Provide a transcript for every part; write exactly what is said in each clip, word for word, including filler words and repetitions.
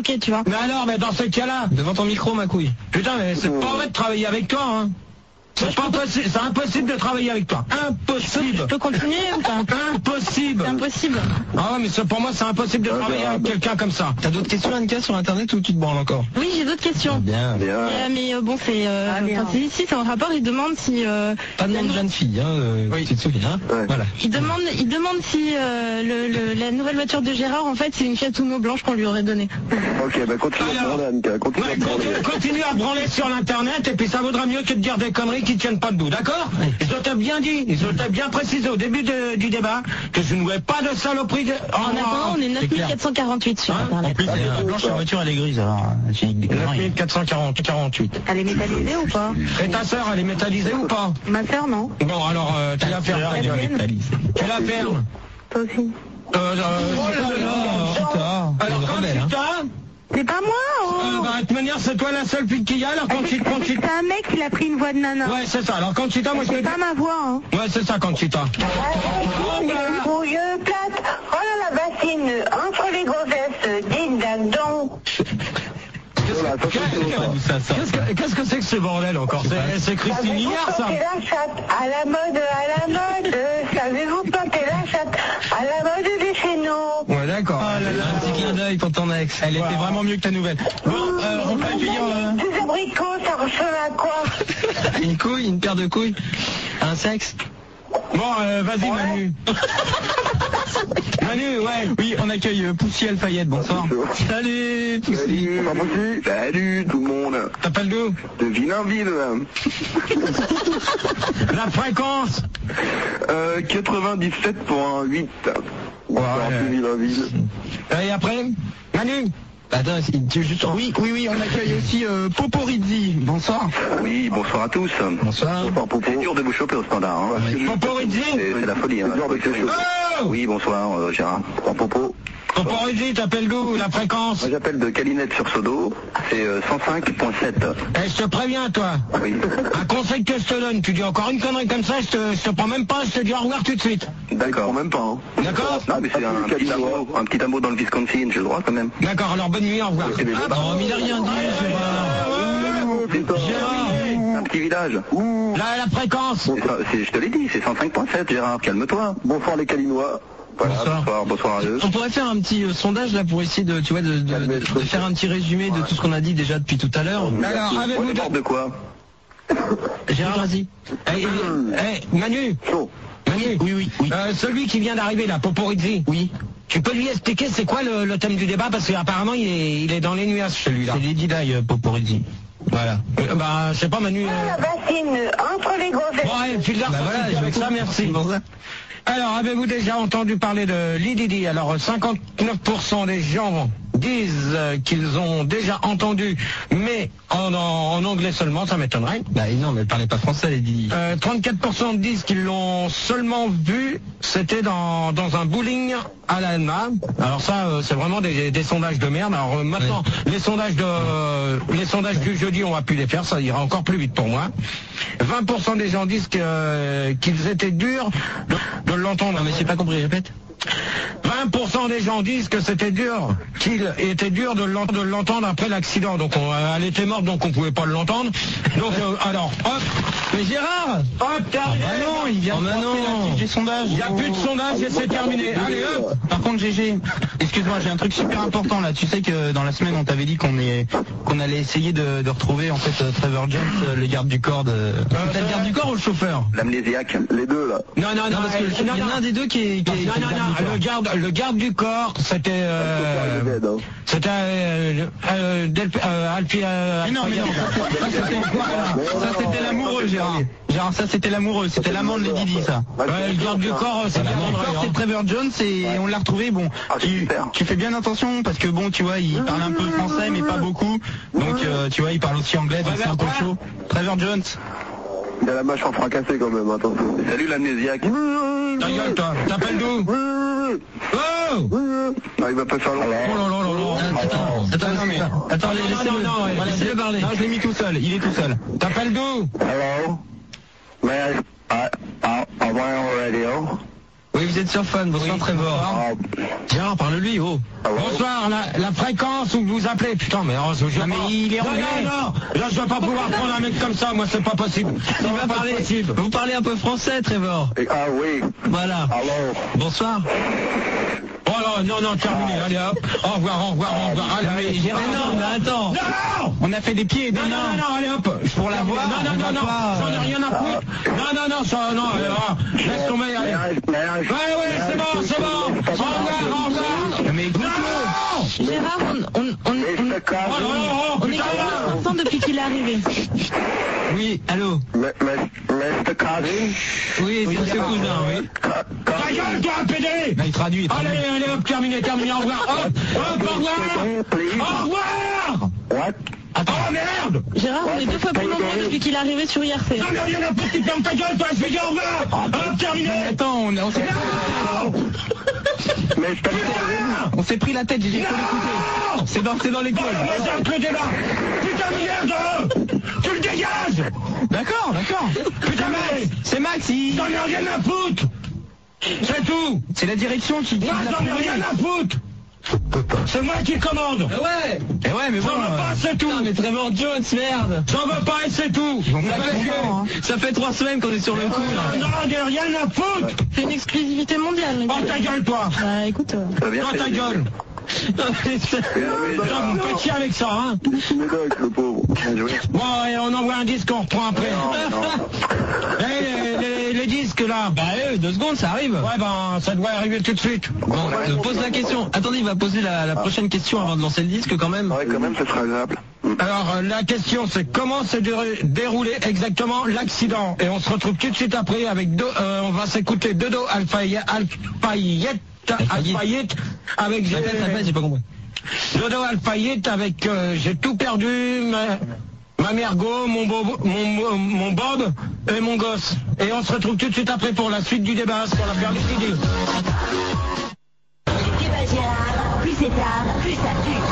Ok, tu vois. Mais alors, mais dans ce cas-là, Devant ton micro, ma couille. putain, mais c'est pas vrai de travailler avec toi, hein. C'est pas possible, c'est impossible de travailler avec toi. Impossible. Je peux continuer ou pas? Impossible. C'est impossible. Ah ouais, mais ça, pour moi, c'est impossible de travailler avec quelqu'un comme ça. T'as d'autres questions, Annika, sur Internet ou tu te branles encore? Oui, j'ai d'autres questions. Bien. Euh, mais euh, bon, c'est euh, Ah, bien. enfin, c'est ici, c'est en rapport. Il demande si. Euh, Pas de nom de jeune fille, hein, euh, Oui. tu te souviens, hein? Ouais. Voilà. il demande, il demande si euh, le, le- la nouvelle voiture de Gérard, en fait, c'est une Fiat Uno blanche qu'on lui aurait donnée. Ok, bah continue à Alors. branler, Annika. Continue Ouais, à branler. continue, continue à branler sur l'internet et puis ça vaudra mieux que de dire des conneries qui tiennent pas debout, d'accord? Ils ont bien dit, ils ont bien précisé au début de- du débat que je ne voulais pas de saloperie de... En attendant, on est neuf mille quatre cent quarante-huit sur Hein, Internet. En plus, la blanche, la voiture, elle est grise, alors, j'ai dit des neuf conneries. mille quatre cent quarante-huit. Elle est métallisée ou pas? Et ta sœur, elle est métallisée ou pas? Ma sœur, non. Bon, alors, euh, tu la fermes, ta gueule. Tu la fermes. Toi aussi. Euh, euh, Oh là là, putain, alors, une quand rebelle, tu hein. t'as... C'est pas moi, Euh, oh. bah, de toute manière, c'est toi la seule fille qu'il y a, alors quand tu... Quand tu... C'est un mec qui a pris une voix de nana. Ouais, c'est ça. Alors, quand tu t'as, moi, je me C'est dis... pas ma voix, hein. Ouais, c'est ça, quand tu t'as. Bouille plate, oh là la bassine, entre les grossesses, ding dang dong. Voilà, ça, c'est chaud, ça. Ça, ça. Qu'est-ce que qu'est-ce que c'est que ce bordel encore? C'est c'est Christine Liard, ça? Planter la chatte, à la mode, à la mode, savez-vous planter la chatte, à la mode des chéneaux. Ouais, d'accord. Oh là là, un petit clin d'œil pour ton ex. Elle était vraiment mieux que ta nouvelle. Bon, euh, on peut accueillir euh, Des abricots, ça ressemble à quoi? une couille, une paire de couilles, un sexe. Bon, euh, vas-y, Manu. Manu, ouais. Oui, on accueille euh, Poussy Alfayette, bonsoir. Salut, Salut, Poussy. pas possible. Salut tout le monde. T'appelles d'où? De Villainville. La fréquence. Euh, quatre-vingt-dix-sept point huit. Ouais. Villainville. Et après? Manu. Attends, tu veux juste... Oui, oui, oui, on accueille aussi euh, Poporizzi. Bonsoir. Oui, bonsoir à tous. Bonsoir. Bonsoir Popo. C'est dur de vous choper au standard. Hein. Poporizzi. C'est c'est la folie. Hein. Oh! Oui, bonsoir euh, Gérard. Bonsoir Popo. Poporizzi, t'appelles d'où? La fréquence. Moi j'appelle de Calinette sur Sodo. C'est euh, cent cinq point sept. Eh, je te préviens, toi. Oui. Un conseil que je te donne, tu dis encore une connerie comme ça, je te, je te prends même pas, je te dis au revoir tout de suite. D'accord. Même pas. Hein. D'accord? Non, mais c'est un, petit hameau, un petit hameau dans le Wisconsin, j'ai le droit quand même. D'accord, alors bonne nuit, au revoir. C'est des Ah, Non, mais il a rien dit, Gérard. Gérard. Un petit village. La, la fréquence. C'est ça, c'est- je te l'ai dit, c'est cent cinq point sept, Gérard, calme-toi. Bonsoir les Calinois. Voilà, Bonsoir. bonsoir, bonsoir à eux. On pourrait faire un petit euh, sondage là pour essayer de, tu vois, de, de, de- de faire un petit résumé de tout ce qu'on a dit déjà depuis tout à l'heure. Alors, avez-vous On parle de quoi? Gérard, vas-y. Eh, eh, eh, Manu. Chaud. Manu. Oui, oui, oui. Euh, celui qui vient d'arriver là, Poporizzi. Oui. Tu peux lui expliquer c'est quoi le, le thème du débat parce qu'apparemment il est, il est dans les nuages celui-là. C'est Lady Di, euh, Poporizzi. Voilà. Euh, bah, je sais pas Manu. Oh euh, la bassine, entre les grossesses. Bon, allez, file Bah voilà, avec ça, merci. Pour ça. Alors, avez-vous déjà entendu parler de Lady Di? Alors, cinquante-neuf pour cent des gens disent euh, qu'ils ont déjà entendu, mais en, en, en anglais seulement, ça m'étonnerait. Bah non, mais elle parlait pas français, Lady Di. Euh, trente-quatre pour cent disent qu'ils l'ont seulement vu, c'était dans, dans un bowling à la Alma. Alors ça, euh, c'est vraiment des, des sondages de merde. Alors euh, maintenant, les sondages de euh, les sondages du jeudi, on va plus les faire, ça ira encore plus vite pour moi. vingt pour cent des gens disent que, euh, qu'ils étaient durs de, de l'entendre. Non, mais j'ai pas compris, répète. vingt pour cent des gens disent que c'était dur, qu'il était dur de l'ent- de l'entendre après l'accident. Donc on, euh, elle était morte, donc on pouvait pas l'entendre. Donc euh, alors, hop, Mais Gérard hop, t'arrives. Ah non, il vient Oh, de bah passer non. la fiche des sondages. Il n'y a plus de sondage et c'est terminé. Allez hop. Par contre, G G, excuse-moi, j'ai un truc super important là. Tu sais que dans la semaine, on t'avait dit qu'on est, qu'on allait essayer de, de retrouver en fait euh, Trevor Jones, euh, le garde du corps de. T'as le garde du corps ou le chauffeur? L'amnésiaque, les deux là. Non, non, non, Non, parce que euh, il y non, en a non. un des deux qui est. Qui est- Non, qui est non, le garde non, du corps. le garde, le garde du corps, c'était, euh, Dead, hein. c'était, euh, euh, Del- euh, Alpi, euh, Mais non, mais non, ça, ça, c'était ça, c'était l'amoureux, Gérard. Gérard, ça c'était l'amoureux, c'était l'amant de Lady Di, ça. Ouais, le garde du corps, c'est L'amant du corps, c'est Trevor Jones et on l'a retrouvé. Bon, Ah, tu, super. tu fais bien attention parce que bon, tu vois, il parle un peu français mais pas beaucoup. Donc euh, tu vois, il parle aussi anglais, donc c'est un peu chaud. Trevor Jones. Il a la mâchoire fracassée quand même, attention. Salut l'amnésiaque. Ta gueule, toi. T'appelles d'où? Oh! Ah, il va pas faire long. Oh là là là là. Attends, attends, non mais, attends, Non, laissez-le, non, non, ouais, laissez-le laissez-le parler. Non, je l'ai mis tout seul, il est tout seul. T'appelles d'où? Hello? Man, I, I, I'm on radio. Oui, vous êtes sur Fun. Bonsoir, Oui. Trevor. Ah, Gérard, parle-lui, oh. Bonsoir, la, la fréquence où vous appelez, putain, mais oh, je, je Non, mais il est non, anglais. non, non, là je vais pas pouvoir prendre un mec comme ça, moi c'est pas possible. Il Ça va va pas parler. être possible. Vous parlez un peu français, Trevor. et- ah oui, Voilà. alors, Bonsoir. Oh non, non, non, terminé, allez hop, au revoir, au revoir, au revoir, allez, allez, Gérard, non, mais attends. Non, On a fait des pieds et des non, non, mains. non, non, allez hop, Pour la voir, non, non, on non, va non, pas, j'en ai euh, rien à foutre, non, non, non, ça, non, allez, ah, laisse tomber, allez. ménage, ménage. Ouais, ouais, c'est bon, c'est bon, au revoir, au revoir. Mais écoute-le. Non. Gérard, on, on, on, Et on, ce cas, Oh, oh, oh, on est putain, quand même ensemble depuis qu'il est arrivé. Oui, allô. mais, mais, mister Cousin, Oui, c'est monsieur Cousin, oui. Ca- ta Cousin, gueule, toi, pédé. Là, il traduit. il traduit. Allez, allez, hop, terminé, terminé, au revoir, hop, hop, au revoir. Au revoir. what? Oh merde. Gérard, on est deux fois plus nombreux depuis qu'il est arrivé sur I R C. Non mais rien à foutre, tu fermes ta gueule, toi, je vais dire au revoir. Hop, terminé. Attends, on, on s'est mister Cousin, on s'est pris la tête, j'ai dit faut l'écouter. C'est dans, c'est dans l'école. Voilà, moi, j'ai un clé débat. Putain de merde. Tu le dégages. D'accord, d'accord. Putain, mais C'est Max, il... j'en ai rien à foutre. C'est tout. c'est la direction qui... qui Moi, l'a j'en ai trouvé. rien à foutre. C'est moi qui commande. Ouais. Et ouais, mais bon... J'en veux pas, c'est tout. mais Trevor Jones, merde. J'en veux pas et c'est tout. Ça fait, ça fait trois semaines qu'on est sur le coup, là. Non, j'ai rien à foutre. C'est une exclusivité mondiale. Oh ta gueule, toi. Bah écoute, euh, ça vient Dans ta faire- gueule. Putain, vous me faites chier avec ça, hein. Il est médoc, le pauvre. Bien joué. Bon, et on envoie un disque, on reprend après. Non, non. Eh, les, les, les disques, là. Bah, euh, deux secondes, ça arrive. Ouais, ben, ça doit arriver tout de suite. Bon, euh, pose la question. Attendez, il va poser la, la prochaine question avant de lancer le disque, quand même. Ouais, quand même, ce sera agréable. Mm. Alors, euh, la question, c'est comment s'est dé- déroulé exactement l'accident. Et on se retrouve tout de suite après avec deux, euh, on va s'écouter Dodo Alfayet, Alfayet, Alfayet, avec... Répète, répète, j'ai pas compris. Dodo Alfayet avec euh, j'ai tout perdu, ma, ma mergo, mon, bob, mon, mon Bob et mon gosse. Et on se retrouve tout de suite après pour la suite du débat sur l'affaire Liquidi. Plus c'est tard, plus ça tue.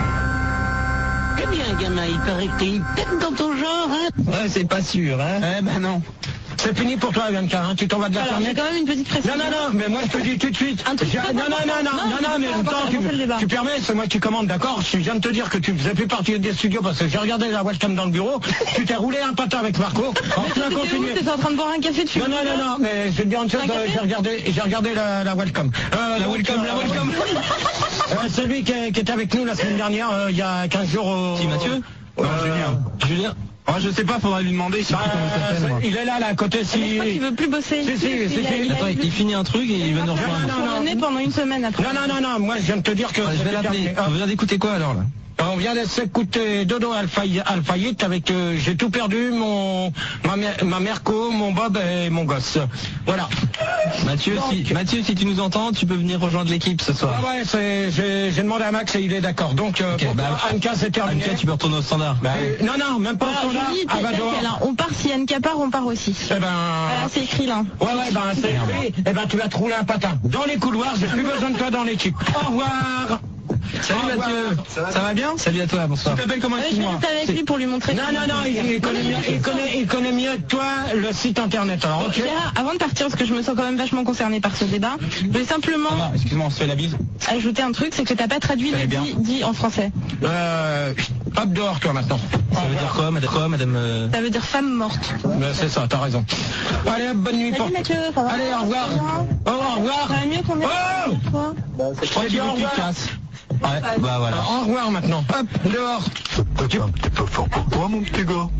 Eh bien, gamin, il paraît que t'es une tête dans ton genre, hein. Ouais, c'est pas sûr, hein. Eh ben non. C'est fini pour toi, Bianca, hein, tu t'en vas de la alors j'ai fermer. quand même une petite précision. Non, non, non, mais moi je te dis tout de suite. Un truc J'ai- très Non, non, non, non, important. non, non, Non, mais c'est attends, important, tu, on fait le débat. tu permets, c'est moi qui commande, d'accord? Je viens de te dire que tu faisais plus partie des studios parce que j'ai regardé la webcam dans le bureau, tu t'es roulé un patin avec Marco. Alors, tu as T'étais où? continué. T'étais en train de boire un café dessus. Non, non, non, non, mais je vais te dire une chose, Un café euh, j'ai regardé, j'ai regardé la, la webcam. Euh, La donc, welcome, la euh, welcome. euh, celui qui, est- qui était avec nous la semaine dernière, euh, il y a quinze jours au... Qui, Mathieu? Euh, Non, Julien. Julien. Oh, je sais pas, faudra lui demander, je sais bah, plus comment il s'appelle, moi. il est là, là, à côté, si... Mais je crois qu'il veut plus bosser. Si, si, Il si, a- si. il a Attends, plus- il finit un truc et il va nous rejoindre. Non, non, tourné pendant une semaine après. Non, non, non, non, moi je viens de te dire que... Ouais, je vais c'était l'appeler. terminé. On vient d'écouter quoi, alors, là? On vient de s'écouter Dodo Alfay- Alfayet avec euh, j'ai tout perdu, mon ma, mère- ma Merco, mon Bob et mon gosse. Voilà. Mathieu, si, Mathieu, si tu nous entends, tu peux venir rejoindre l'équipe ce soir. Ah ouais, c'est- j'ai j'ai demandé à Max et il est d'accord. Donc euh, Ok, pour bah, toi, Anka c'est terminé. Anka, tu peux retourner au standard. Bah, euh, non, non, même pas au Alors, standard. Julie, Ah bah t'es dehors. nickel, hein. On part, si Anne part, on part aussi. Eh ben... Voilà, c'est écrit là. Ouais, ouais, ben c'est écrit. Eh ben tu vas te rouler un patin. Dans les couloirs, j'ai plus besoin de toi dans l'équipe. Au revoir. Salut Au revoir. Mathieu. Ça va bien? Salut à toi, bonsoir. Tu t'appelles comment, Ouais, je vais excuse-moi? rester avec lui pour lui montrer. Non, non, non, il, il connaît mieux, il, connaît, il connaît mieux que toi le site internet. Alors, ok. Gérard, avant de partir, parce que je me sens quand même vachement concernée par ce débat, je voulais simplement Ah, excuse-moi, on se fait la bise. ajouter un truc, c'est que t'as pas traduit Allez, le bien. dit, dit en français. Euh, hop dehors, toi, maintenant. Ça veut dire quoi, madame, quoi, madame euh, Ça veut dire femme morte. Ben, c'est ça, t'as raison. Allez, hop, bonne nuit pour... Salut Mathieu, ça va? Allez, au revoir. Oh, au revoir. Ça va mieux qu'on est Oh la fois. Je crois qu'il dit au veut qu'il revoir. casse. Ouais, bah voilà. Alors, au revoir maintenant. Hop, dehors. T'es un petit peu fort pour toi, mon petit gars.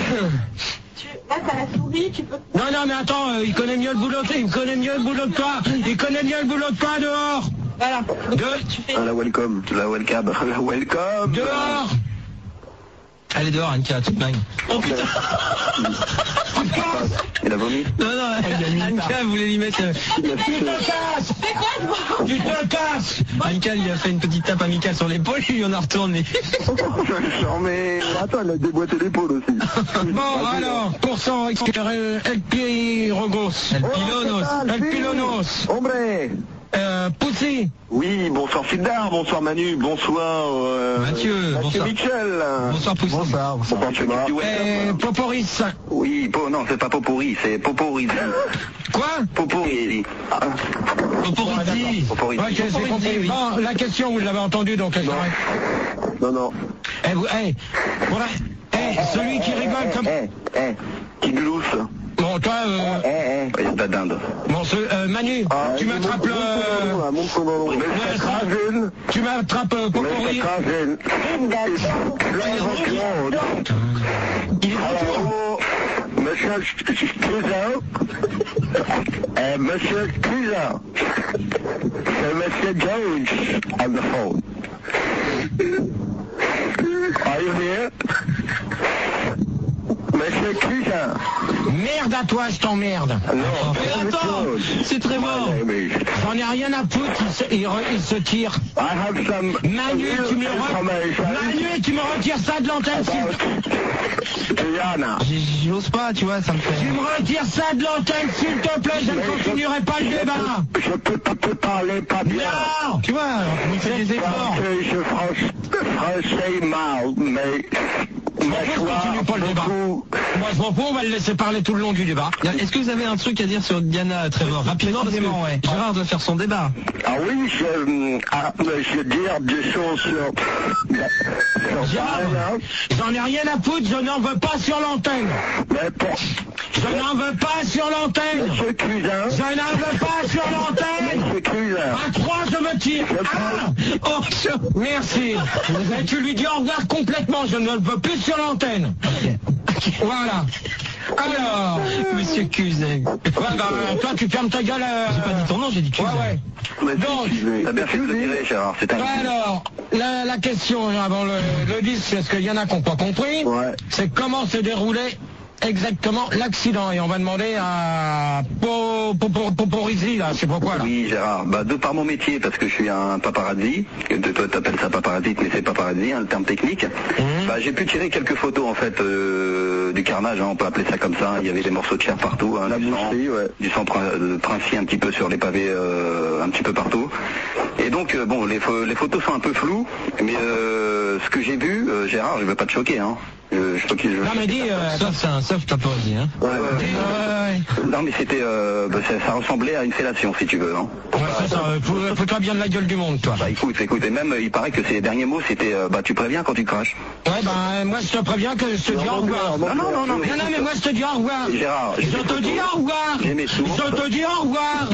Tu... Là, t'as la souris, tu peux... Non, non, mais attends, euh, il connaît mieux le boulot, il connaît mieux le boulot que toi. Il connaît mieux le boulot que toi, dehors. Voilà. Donc, De... tu fais... Ah, la welcome, la welcome, la welcome. Dehors. Allez dehors, Anka, toute dingue. Oh putain. Il a vomi. Non, non, Anka voulait lui mettre... euh, Il a Tu fait... te casses. Tu te casses. Anka lui a fait une petite tape amicale sur l'épaule, il lui en a retourné. Non, mais attends, il a déboîté l'épaule aussi. Bon, alors, pour cent récupérer El Pirogos. El Pilonos. El Pilonos. Hombre, Euh, Poussy. Oui, bonsoir Sildar, bonsoir Manu, bonsoir euh, Mathieu, Mathieu bonsoir. Michel. Bonsoir Poussy. Bonsoir, bonsoir. Bonsoir. Et Poporis. Oui, po, non, c'est pas Popori, c'est Poporis. Quoi? Popori. Ah. Poporizzi. Popori. Ok, j'ai compris. oui. Bon, la question, vous l'avez entendue, donc elle s'arrête. Non, non. Eh, vous, eh, voilà. Eh, celui qui rigole comme... Eh, eh, qui glousse. Bon, toi, euh... Eh, eh. Il y a de la dinde. Bon, ce, euh, Manu, Ah, tu m'attrapes le... Monte ton ballon. Mais Ouais, c'est ça- crasé. Tu m'attrapes euh, Mais Popori. c'est crasé. Il est de retour. Allô, monsieur Cousin. Euh, monsieur Cousin. C'est monsieur Jones on the phone. Are you here? Monsieur Cousin. Merde à toi, je t'emmerde. Non, Mais attends, c'est très mort. J'en ai rien à foutre, il se, il re- il se tire. I have some Manu, tu me, re- Manu, tu me retires ça de l'antenne, s'il te Diana. J- J'ose pas, tu vois, ça me Tu fait... me retires ça de l'antenne, s'il te plaît, je ne continuerai pas le débat. Je peux pas te parler pas bien. Non. Tu vois, on fait des efforts. Parce que je français, français mal, mais... Je continue pas le débat. Moi, je m'en fous, on va le laisser parler tout le long du débat. Est-ce que vous avez un truc à dire sur Diana, Trevor? Rapidement, parce que ouais. Gérard doit faire son débat. Ah oui, je, ah, je veux dire des choses sur... sur Gérard, Diana. j'en ai rien à foutre, je n'en veux pas sur l'antenne. Mais pour... Je n'en veux pas sur l'antenne. Monsieur Cousin. Je n'en veux pas sur l'antenne. Monsieur Cousin. À trois, je me tire. Ah oh, je- merci. Et tu lui dis au revoir complètement, je ne le veux plus sur l'antenne. Voilà. Alors, Monsieur Cusé. ouais, bah, toi, tu fermes ta gueule. euh, J'ai pas dit ton nom, j'ai dit Cusé. Ouais, ouais. Mais Donc, t'as bien fait de le tirer, Gérard, c'est un... alors, la, la question avant le, le disque, est-ce qu'il y en a qui n'ont pas compris? Ouais. C'est comment s'est déroulé exactement l'accident. Et on va demander à Po- Po- Po- Poporizzi, là, je sais pas quoi, là. Oui, Gérard. Bah, de par mon métier, parce que je suis un paparazzi, que de- toi t'appelles ça paparazzi, mais c'est paparazzi, hein, le terme technique. Mmh. Bah, j'ai pu tirer quelques photos, en fait, euh, du carnage, hein, on peut appeler ça comme ça. Il y avait des morceaux de chair partout, hein, du, sang, du sang prin- de princi un petit peu sur les pavés, euh, un petit peu partout. Et donc, euh, bon, les, pho- les photos sont un peu floues, mais euh, ce que j'ai vu, euh, Gérard, je vais pas te choquer, hein. Je, je, je, je, Non, mais dis, euh, Sauf c'est un soft paparazzi, hein. Ouais, ouais, ouais. dis, ouais, Non mais c'était, euh, bah, ça, ça ressemblait à une fellation si tu veux. Hein. ouais. Ouais, c'est ça, euh, fous- fous-toi bien de la gueule du monde, toi. Bah écoute, écoute, et même il paraît que ses derniers mots c'était, euh, bah tu préviens quand tu craches. Ouais, ben, moi, je te préviens que je te dis au revoir. non, non, non, non, Non, non, mais moi, je te dis au revoir. Gérard, Je te dis au revoir. J'ai mes sous. Je te dis au revoir.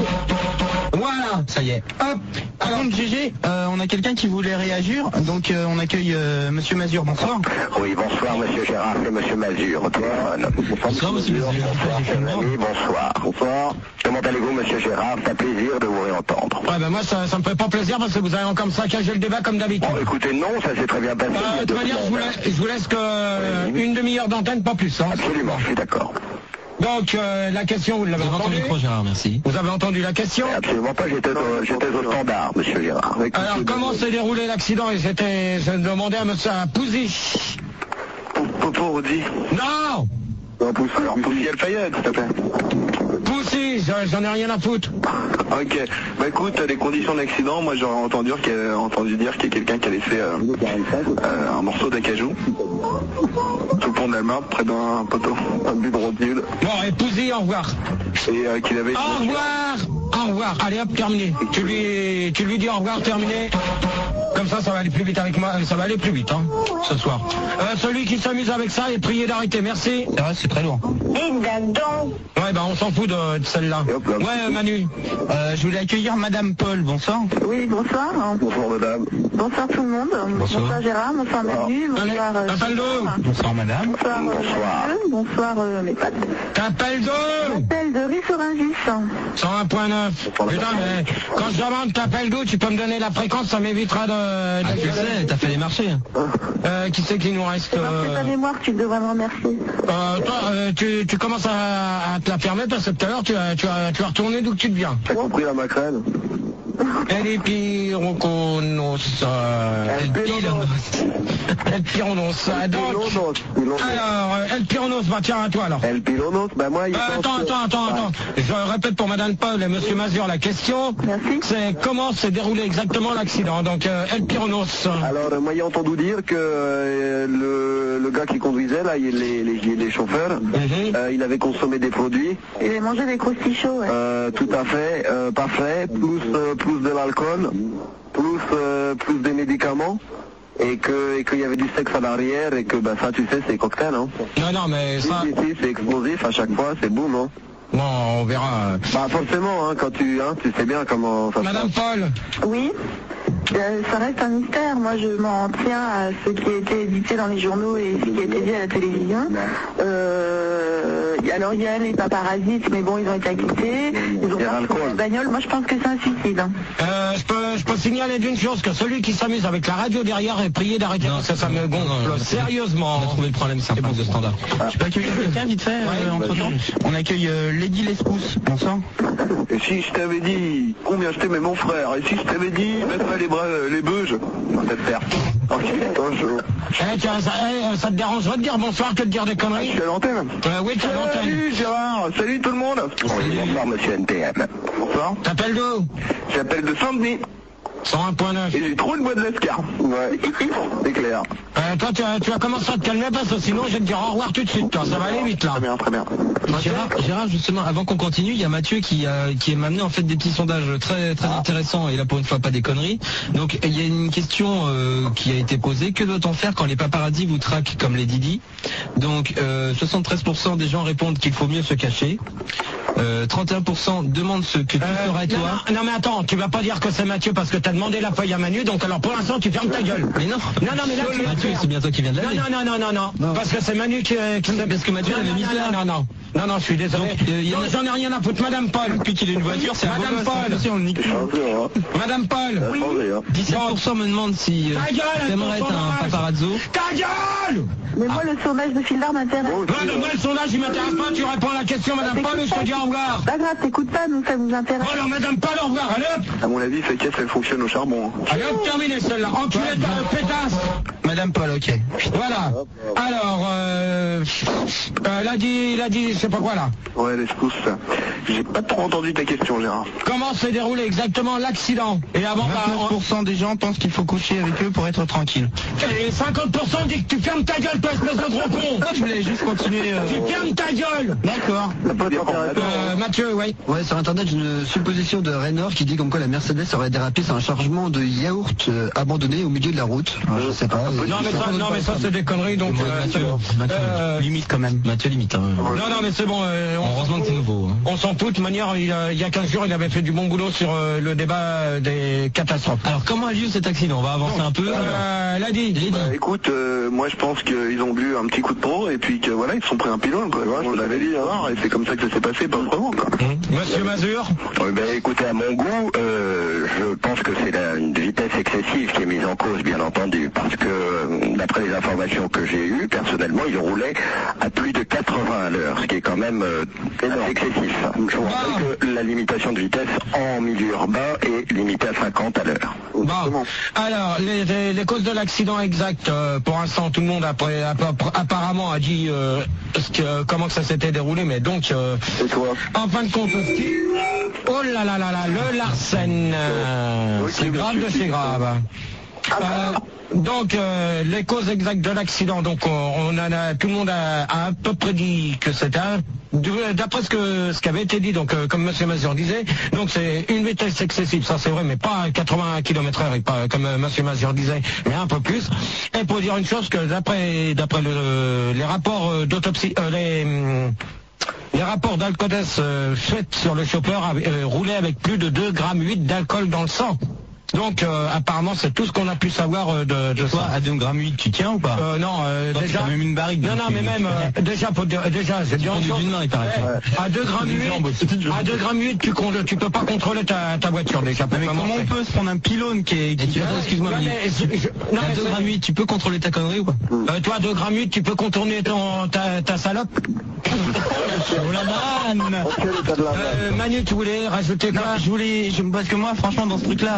Voilà. Ça y est. Hop. Par contre, G G, euh, on a quelqu'un qui voulait réagir, donc euh, on accueille euh, Monsieur Mazur, bonsoir. Oui, bonsoir monsieur Gérard, c'est monsieur Mazur au téléphone. Bonsoir, monsieur Mazur. Bonsoir, cher ami, bonsoir. Bonsoir. Comment allez-vous monsieur Gérard? C'est un plaisir de vous réentendre. Ouais, ben, moi, ça, ça me fait pas plaisir parce que vous avez encore saccagé le débat comme d'habitude. Bon écoutez, non, ça s'est très bien passé. Euh, il y a de deux toute manière, je vous, semaines. laisse, je vous laisse que euh, une demi-heure d'antenne, pas plus. Hein. Absolument, je suis d'accord. Donc, euh, la question, vous l'avez Devant ton entendue. micro, Gérard, merci. Vous avez entendu la question. Absolument pas, j'étais au, j'étais au standard, monsieur Gérard. Alors, comment s'est déroulé l'accident? Et c'était, je demandais à monsieur Pouzy. Popo, dis. Non, Alors, Poussy El Fayed, s'il te plaît. Pouzy, j'en j'en ai rien à foutre. Ok, bah écoute, les conditions de l'accident, moi j'aurais entendu, qu'il y a- entendu dire qu'il y a quelqu'un qui a laissé euh, euh, un morceau d'acajou sous le pont de la Marne, près d'un poteau, un but de rotude, Bon, et Pouzy, au revoir. et euh, qu'il avait... Au revoir. Au revoir. Allez, hop, terminé. Tu lui, tu lui dis au revoir, terminé. Comme ça, ça va aller plus vite avec moi. Ça va aller plus vite, hein, ce soir. Euh, celui qui s'amuse avec ça est prié d'arrêter. Merci. C'est vrai, c'est très lourd. Dites donc. Ouais, bah, on s'en fout de, de celle-là. Et hop là. Ouais, euh, Manu. Euh, je voulais accueillir Madame Paul, bonsoir. Oui, bonsoir. Bonsoir madame. Bonsoir tout le monde. Bonsoir, Gérard, bonsoir Manu, Allez, bonsoir euh, appelle-le. Gérard. Bonsoir Madame. Bonsoir, euh, Bonsoir. Mathieu, bonsoir euh, mes potes. T'appelles deux. J'appelle de Rissoringis. cent un point neuf. Putain, mais quand je demande t'appelles d'où, tu peux me donner la fréquence, ça m'évitera de... Ah, de- tu le sais, t'as fait les marchés. Euh, qui c'est qui nous reste Parce que ta euh, mémoire, tu devrais me remercier. euh, Toi, euh, tu, tu commences à, à te la fermer parce que tout à l'heure, tu, as- tu, as- tu vas retourner d'où que tu te viens. T'as compris la macrène? Elle est pire qu'on El Pilonos. El Pironos. Donc, alors, euh, El Pironos, bah tiens, à toi alors. El Pironos, bah moi, il bah, attends, que... attends, attends, attends. Je répète pour Madame Paul et Monsieur Mazur la question. Merci. C'est comment s'est déroulé exactement l'accident. Donc, euh, El Pironos. Alors, euh, moi, j'ai entendu dire que euh, le, le gars qui conduisait, là, il, les, les, les chauffeurs, mm-hmm. euh, il avait consommé des produits. Il avait mangé des croustilles-chauds, ouais. Euh, tout à fait, euh, pas frais, plus, euh, plus de l'alcool, plus, euh, plus des médicaments. Et que et qu'il y avait du sexe à l'arrière et que bah ça tu sais c'est cocktail hein. Non non mais si, ça. Si, si, c'est explosif à chaque fois, c'est boum hein. Bon on verra. Bah forcément hein, quand tu hein, tu sais bien comment ça Madame se passe. Paul. Oui. Euh, ça reste un mystère. Moi, je m'en tiens à ce qui a été édité dans les journaux et ce qui a été dit à la télévision. Euh, alors, il y a les paparazzis, mais bon, ils ont été acquittés. Ils ont pas retrouvé la bagnole. Moi, je pense que c'est un suicide. Hein. Euh, je, peux, je peux signaler d'une chose, que celui qui s'amuse avec la radio derrière est prié d'arrêter parce que ça me gonfle. Non, non, sérieusement. On a trouvé le problème, c'est un poste de standard. Ah. Je peux accueillir quelqu'un vite fait ouais, euh, entre temps. On accueille euh, Lady Lescousse. Bonsoir. Et si je t'avais dit combien je t'aimais mon frère, et si je t'avais dit mettre les bras, les beuges, on va te faire. Ok, bonjour. Eh, tiens, ça, eh, ça te dérangerait de dire bonsoir que de dire des conneries? Je suis à l'antenne. Euh, oui, tu es à l'antenne. Salut Gérard, salut tout le monde. Oui, bonsoir monsieur N T M. Bonsoir. T'appelles d'où? J'appelle de Saint-Denis. cent un virgule neuf. Et j'ai trop une boîte de l'Escar. Ouais, c'est clair. Euh, toi, tu, tu vas commencer à te calmer parce que sinon je vais te dire au revoir tout de suite. Toi. Ça va aller vite là. Très bien, très bien. Gérard, Gérard, justement, avant qu'on continue, il y a Mathieu qui, a, qui m'a amené en fait des petits sondages très très intéressants et là pour une fois pas des conneries. Donc il y a une question euh, qui a été posée. Que doit-on faire quand les paparazzis vous traquent comme les Didi? Donc euh, soixante-treize pour cent des gens répondent qu'il faut mieux se cacher. Euh, trente et un pour cent demandent ce que tu euh, ferais toi. Non, non mais attends, tu vas pas dire que c'est Mathieu parce que t'as demandé la feuille à Manu, donc alors pour l'instant tu fermes ta gueule. Mais non. Non non mais là tu Mathieu, c'est bien toi qui viens de l'année. Non non non non non non. Parce que c'est Manu qui, qui... Parce que Mathieu avait mis ça. Non non non non, je suis désolé. Donc, euh, non, a... j'en ai rien à foutre, Madame Paul. Depuis qu'il a une voiture, c'est Madame un Paul. Paul. On le nique. Madame Paul. Oui. dix-sept pour cent me demandent si euh, t'aimerais être un paparazzo. Ta gueule. Mais moi, le sondage de Fildar m'intéresse. Non, non, moi, le sondage, il m'intéresse pas. Tu réponds à la question, Madame Paul, et je te dis au revoir. Pas grave, t'écoutes pas, nous, ça nous intéresse. Alors, Madame Paul, au revoir. Allez hop. À mon avis, cette caisse, elle fonctionne au charbon. Allez hop, terminé celle-là. Enculé de pétasse. Madame Paul, ok. Voilà. Alors, euh, euh, l'a dit, l'a dit, je sais pas quoi là. Ouais, l'escousse. J'ai pas trop entendu ta question, Gérard. Comment s'est déroulé exactement l'accident? Et avant, vingt-neuf pour cent des gens pensent qu'il faut coucher avec eux pour être tranquille. Et cinquante pour cent disent que tu fermes ta gueule, toi, espèce de gros con. Je voulais juste continuer. Euh... Tu fermes ta gueule. D'accord. Euh, Mathieu, oui. Ouais, sur internet, j'ai une supposition de Raynor qui dit comme quoi la Mercedes aurait dérapé sur un chargement de yaourt euh, abandonné au milieu de la route. Alors, je sais pas. Non mais ça, non, mais ça c'est des conneries donc. Euh, Mathieu, Mathieu, euh, limite quand même. Mathieu limite. Hein. Non non mais c'est bon. Euh, on, Heureusement que c'est nouveau. Hein. On s'en fout. De manière, il, il y a quinze jours, il avait fait du bon boulot sur euh, le débat des catastrophes. Alors comment a lieu cet accident? On va avancer donc, un peu. Euh, l'a dit. Bah, écoute, euh, moi je pense qu'ils ont bu un petit coup de pro et puis que voilà, ils se sont pris un pilon quoi. Voilà, je l'avais dit avant et c'est comme ça que ça s'est passé, pas autrement quoi. Mmh. Monsieur Mazur. Oui, ben écoutez, à mon goût, euh, je pense que c'est la, une vitesse excessive qui est mise en cause, bien entendu, parce que euh, d'après les informations que j'ai eues, personnellement, il roulait à plus de quatre-vingts à l'heure, ce qui est quand même euh, assez excessif. Je vous rappelle que la limitation de vitesse en milieu urbain est limitée à cinquante à l'heure. Bon. Alors, les, les, les causes de l'accident exact, euh, pour l'instant, tout le monde après, apparemment a dit euh, ce que, comment que ça s'était déroulé, mais donc, euh, en fin de compte, oh là là là là, le Larsen, euh, oui, c'est grave de chez grave. Euh, donc euh, les causes exactes de l'accident, donc on, on en a, tout le monde a, a à peu près dit que c'était d'après ce que ce qui avait été dit, donc euh, comme Monsieur Mazur disait, donc c'est une vitesse excessive, ça c'est vrai, mais pas à quatre-vingts kilomètres heure, et pas comme euh, Monsieur Mazur disait, mais un peu plus. Et pour dire une chose, que d'après d'après le, les rapports euh, d'autopsie, euh, les hum, les rapports d'alcotest euh, faits sur le chauffeur euh, roulait avec plus de deux virgule huit grammes d'alcool dans le sang. Donc euh, apparemment c'est tout ce qu'on a pu savoir euh, de, de toi, ça. À deux virgule huit tu tiens ou pas? euh, Non, euh, toi, déjà. Même une barrique. Non, non, mais même euh, déjà, faut dire, déjà, j'ai dit en d'une main, il paraît. À deux virgule huit, à deux virgule huit, tu comptes, tu peux pas contrôler ta, ta voiture déjà. Mais comment on peut se prendre un pylône qui est, qui... excuse-moi, mais à deux virgule huit, tu peux contrôler ta connerie ou pas? euh, Toi, à deux virgule huit, tu peux contourner ton ta, ta salope. Oh la manne. euh, Manu, tu voulais rajouter quoi? Non, je voulais, je, parce que moi, franchement, dans ce truc-là, euh, si ouais.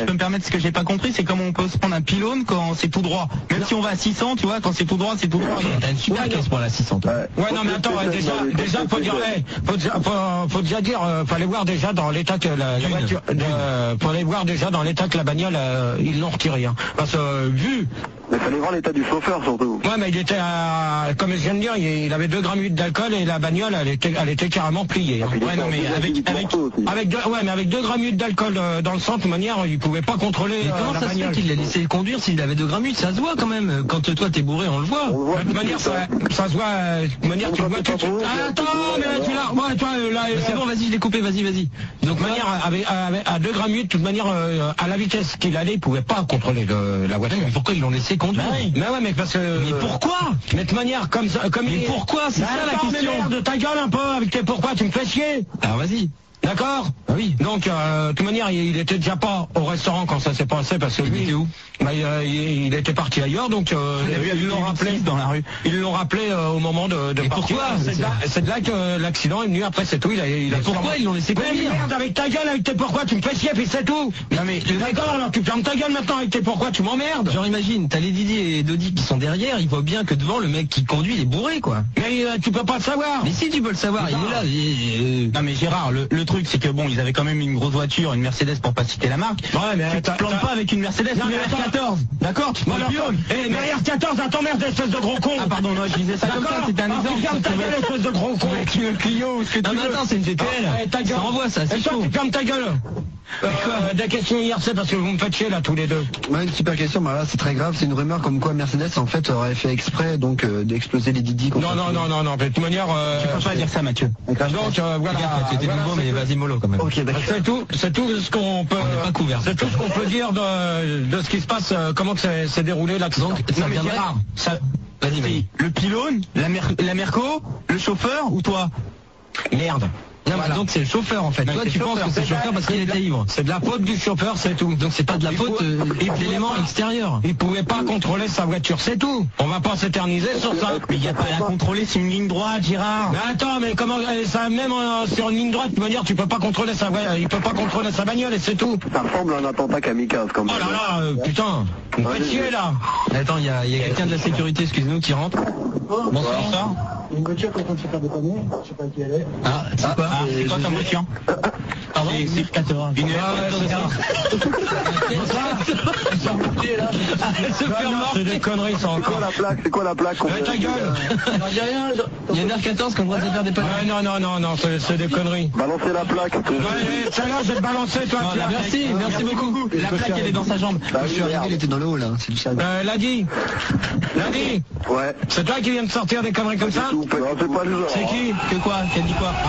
je peux me permettre, ce que j'ai pas compris, c'est comment on peut se prendre un pylône quand c'est tout droit. Même non. si on va à six cents, tu vois, quand c'est tout droit, c'est tout droit. T'as une super caisse pour la six cents. Ouais, ouais non mais attends, ouais, déjà, déjà faut dire, hey, faut, faut, faut déjà dire, euh, faut aller voir déjà dans l'état que la, la voiture, euh, faut aller voir déjà dans l'état que la bagnole, euh, ils l'ont retiré, hein. Parce que euh, vu. Mais fallait voir l'état du chauffeur surtout. Ouais, mais il était, à, comme je viens de dire, il, il avait deux grammes huit d'alcool et la bagnole, elle était, elle était carrément pliée. Hein. Ouais, non mais avec, avec, avec deux, ouais, mais avec deux grammes huit d'alcool euh, dans le sang, de toute manière, il pouvait pas contrôler. Mais comment euh, ça se fait qu'il l'a laissé conduire s'il avait deux grammes huit? Ça se voit quand même. Quand toi t'es bourré, on le voit. On le voit de toute manière, ça, ça se voit. Euh, de toute manière, tu le vois tout de suite. Ah, attends, mais tu l'as. Ouais, toi, là, c'est bon, vas-y, je l'ai coupé, vas-y, vas-y. Donc, de manière, avec, avec, à deux grammes huit, de toute manière, euh, à la vitesse qu'il allait, il pouvait pas contrôler le, la voiture. Mais pourquoi ils l'ont laissé conduire? Mais oui, mais ouais, mais parce que. Mais pourquoi? Mais de manière comme ça, comme. Mais pourquoi? C'est ça la question. Mais merde, ta gueule un peu avec tes pourquoi, tu me fais chier. Alors vas-y. D'accord? Ah oui. Donc, euh, de toute manière, il, il était déjà pas au restaurant quand ça s'est passé parce que il lui, était où? Bah, il, il, il était parti ailleurs, donc euh, ils, ils l'ont rappelé dans la rue. Ils l'ont rappelé euh, au moment de, de Et partir. Pourquoi? C'est de, là, c'est de là que l'accident est venu. Après, c'est tout. Il a, il a pourquoi sûrement... ils l'ont laissé conduire? Mais merde, avec ta gueule, avec tes pourquoi, tu me fais chier, puis c'est tout. Non mais d'accord, alors tu fermes ta gueule maintenant avec tes pourquoi, tu m'emmerdes. Genre imagine, t'as les Didier et Dodi qui sont derrière, ils voient bien que devant le mec qui conduit il est bourré quoi. Mais euh, tu peux pas le savoir. Mais si tu peux le savoir, il est là. Et, euh... Non mais Gérard, le, le truc c'est que bon, ils avaient quand même une grosse voiture, une Mercedes pour pas citer la marque. Ouais mais tu te plantes pas avec une Mercedes, une R quatorze. D'accord, tu te pionnes. Eh mais R quatorze, attends merde, espèce de gros con. Ah pardon, non, je disais ça comme ça, c'était un exemple. Ferme ta gueule, espèce de gros con. Tu veux Clio ou ce que tu veux. Non mais attends, c'est une G T L. Ça envoie ça, c'est chaud. Tu fermes ta gueule. Euh, des questions hier, c'est parce que vous me faites chier là tous les deux. Ouais, une super question, mais là c'est très grave, c'est une rumeur comme quoi Mercedes en fait aurait fait exprès donc euh, d'exploser les Didi. Non non non non non, de toute manière. Euh, tu peux pas dire ça, Mathieu. Donc euh, voilà. C'était voilà, nouveau, mais vas-y mollo quand même. Ok, d'accord. C'est tout, c'est tout ce qu'on peut. On n'est pas couvert. C'est tout ce qu'on peut dire de, de ce qui se passe, euh, comment que s'est déroulé l'accident. Donc ça viendrait. Ça. Vas-y, vas-y. Le pylône, la, mer la Merco, le chauffeur ou toi? Merde. Non, voilà. Donc c'est le chauffeur en fait. Non, toi tu penses que c'est le chauffeur parce qu'il était ivre. C'est de la faute du chauffeur, c'est tout. Donc c'est pas de la il faute faut... euh, d'éléments extérieurs. Il pouvait pas contrôler sa voiture, c'est tout. On va pas s'éterniser sur ça. Mais il n'y a pas à la contrôler, c'est une ligne droite, Gérard. Mais attends, mais comment ça, même euh, sur une ligne droite, de manière, tu peux pas contrôler sa voiture, il peut pas contrôler sa bagnole et c'est tout. Ça ressemble à un attentat kamikaze comme ça. Oh là là, euh, putain, vous me faites chier là. Attends, il y a, y a quelqu'un de la sécurité, excuse-nous, qui rentre. Bonsoir. Bonsoir. Une voiture qui est en train de se faire dépanner, je sais pas qui elle est. Ah, c'est quoi? Ah, c'est quoi ta voiture? Pardon? C'est quatorze. Une C'est des conneries, ça encore. C'est quoi la plaque? C'est quoi la plaque? Mais ta gueule. Il y a une R quatorze qu'on doit se faire dépanner. Ouais, non, non, non, non, c'est des conneries. Balancez la plaque. Ouais, celle-là, je vais te balancer, toi. Voilà, merci, merci beaucoup. La plaque, elle est dans sa jambe. Bah, je suis arrivé, il était dans le haut là, c'est le chat. Euh, Ladi. Ladi. Ouais. C'est toi qui viens de sortir des conneries comme ça? Non, c'est pas le genre. C'est qui? Que quoi? Qu'elle dit quoi?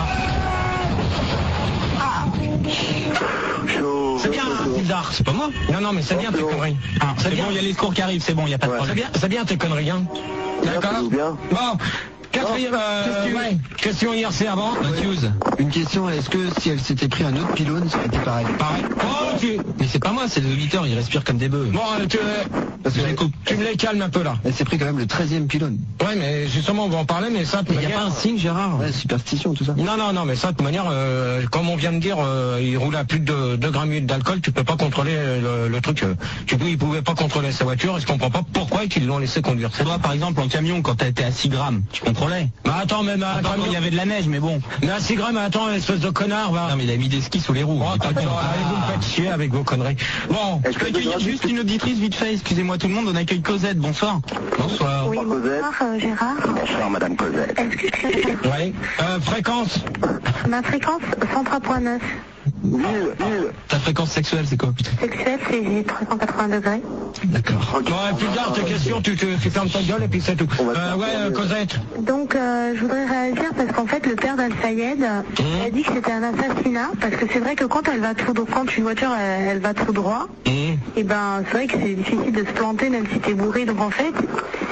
Chaud. C'est bien, Tildar. C'est pas moi. Non, non, mais c'est bien tes conneries. Ah, c'est bon, il y a les secours qui arrivent, c'est bon, il n'y a pas de Ouais. C'est problème. bien, c'est bien tes conneries, hein. D'accord. Bien. Bon. Quatrième, euh, ouais. Question I R C avant. Matthews. Une question, est-ce que si elle s'était pris un autre pylône, ça aurait été pareil? Pareil. Oh, tu... Mais c'est pas moi, c'est les auditeurs, ils respirent comme des bœufs. Bon, tu, Parce que je les coupe. Tu me les calmes un peu là. elle s'est pris quand même le treizième pylône. Ouais, mais justement, on va en parler, mais ça, de Il n'y a manière... pas un signe, Gérard? Ouais, superstition, tout ça. Non, non, non, mais ça, de toute manière, euh, comme on vient de dire, euh, il roule à plus de deux grammes huit d'alcool, tu peux pas contrôler le, le truc. Euh, tu peux, il pouvait pas contrôler sa voiture, et je comprends pas pourquoi ils l'ont laissé conduire. Toi, par exemple, en camion, quand t'as été à six grammes, tu contrôlais? Bah attends, même à Attends, il y avait de la neige, mais bon. Mais à six grammes, attends, espèce de connard, va. Non mais il a mis des skis sous les roues. Bon, il est pas attends, con. allez, vous me faites chier avec vos conneries. Bon, Je peux accueillir juste une auditrice vite fait, excusez-moi tout le monde, on accueille Cosette, bonsoir. Bonsoir. Oui, Cosette. bonsoir euh, Gérard. Bonsoir, Madame Cosette. Est-ce que je peux ouais. Euh, fréquence. ma fréquence cent trois point neuf. Ville, ville. Ta fréquence sexuelle, c'est quoi, putain? Sexuelle, c'est trois cent quatre-vingts degrés. D'accord. Ouais, plus tard, tes questions, tu, tu, tu fermes ta gueule et puis c'est tout. Euh, ouais, euh, Cosette. Donc, euh, je voudrais réagir parce qu'en fait, le père d'Al-Sayed a dit que c'était un assassinat. Parce que c'est vrai que quand elle va tout droit, quand une voiture elle, elle va tout droit, Mmh. et ben c'est vrai que c'est difficile de se planter même si t'es bourré. Donc en fait,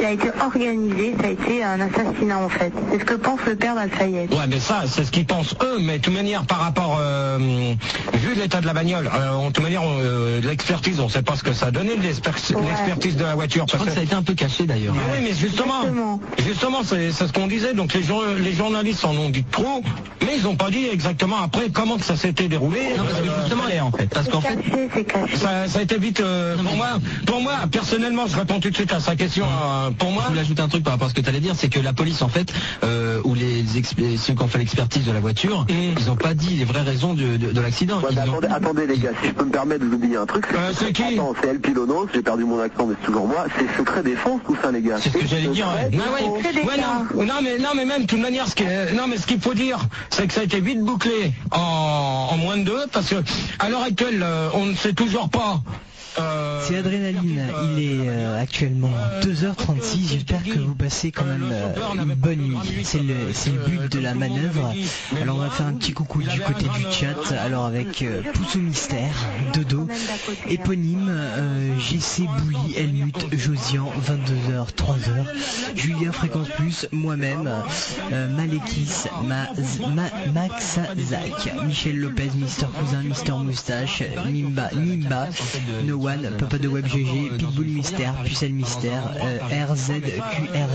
qui a été organisé, ça a été un assassinat en fait. C'est ce que pense le père d'Al-Fayed. Ouais, mais ça, c'est ce qu'ils pensent eux, mais de toute manière, par rapport, euh, vu l'état de la bagnole, euh, en toute manière, euh, l'expertise, on ne sait pas ce que ça a donné, l'expertise ouais. de la voiture. Je crois que ça a été un peu caché d'ailleurs. Oui, mais justement, justement, justement c'est ce qu'on disait, donc les, jour, les journalistes en ont dit trop, mais ils n'ont pas dit exactement après comment que ça s'était déroulé. Non, parce que justement, euh, en fait, parce qu'en fait, c'est caché. Ça, ça a été vite, euh, non, pour moi, pour moi, personnellement, je réponds tout de suite à sa question, euh, pour moi. Je voulais ajouter un truc par rapport à ce que tu allais dire, c'est que la police, en fait, euh, ou les ceux qui ont fait l'expertise de la voiture, mmh. ils n'ont pas dit les vraies raisons de, de, de l'accident. Ouais, attendez, ont... attendez les gars, si je peux me permettre de vous dire un truc, c'est, euh, c'est qui attends, c'est El Pilonos, j'ai perdu mon accent mais c'est toujours moi, c'est secret défense tout ça les gars. C'est ce que j'allais dire. Ouais. Non, ouais, ouais, non, non, mais non, mais même de toute manière, ce qui est, non, mais ce qu'il faut dire, c'est que ça a été vite bouclé en, en moins de deux, parce que à l'heure actuelle, euh, on ne sait toujours pas. Euh, c'est Adrénaline, il est euh, actuellement deux heures trente-six, j'espère que vous passez quand même euh, une bonne nuit, c'est le, c'est le but de la manœuvre. Alors on va faire un petit coucou du côté du chat, alors avec euh, Poussou Mystère, Dodo, Éponyme, euh, G C Bouli, Helmut, Josian, vingt-deux heures, trois heures, Julien Fréquence Plus, moi-même, euh, Malekis, Ma, Ma, Max Zach, Michel Lopez, Mister Cousin, Mister Moustache, Nimba, Nimba, No One, Papa de Web G G, Pitbull Mystère, Pucelle Mystère, euh, R Z Q R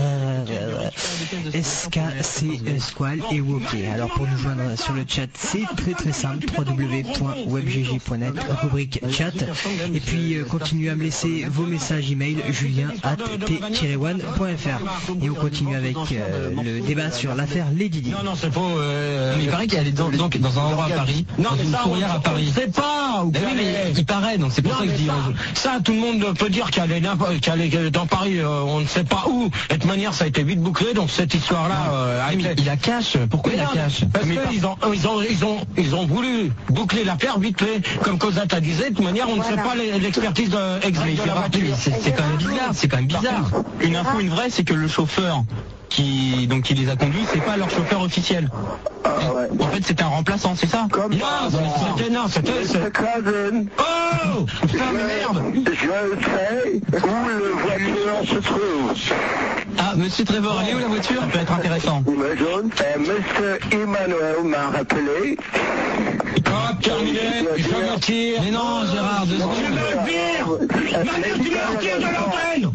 R S K C Squall et Woké. Alors pour nous joindre sur le chat, c'est très très simple, w w w point webgg point net, rubrique chat, et puis euh, continuez à me laisser vos messages email, julien arobase t tiret one point f r, et on continue avec euh, le débat sur l'affaire Lady Di. Non, non, c'est faux. Euh, il paraît qu'elle est dans, donc, dans un endroit à Paris, non, dans une fourrière à Paris. C'est pas. Oui, mais il paraît, donc c'est pour non, ça que je dis. Ça, ça, tout le monde peut dire qu'elle est, qu'elle est dans Paris, euh, on ne sait pas où. Et de toute manière, ça a été vite bouclé, donc cette histoire-là... Euh, oui, mais il la cache. Pourquoi il la cache? Parce qu'ils ont, ils ont, ils ont, ils ont voulu boucler l'affaire vite fait, comme Cosette disait. De toute manière, on ne voilà. sait pas l'expertise de, exacte de la voiture. C'est quand même bizarre, c'est quand même bizarre. Une info, une vraie, c'est que le chauffeur qui, donc, qui les a conduits, c'est pas leur chauffeur officiel. Ah, ouais. En fait, c'était un remplaçant, c'est ça? Comme non, c'était non, c'était. Oh, putain, merde. Je sais où le voiture se trouve. Ah, Monsieur Trevor, elle est où la voiture? Ça peut être intéressant. Euh, Monsieur Emmanuel m'a rappelé. Hop, terminé. Je me retire. Mais non, Gérard, deux secondes. Tu me vires. Manu, tu me retires de l'antenne.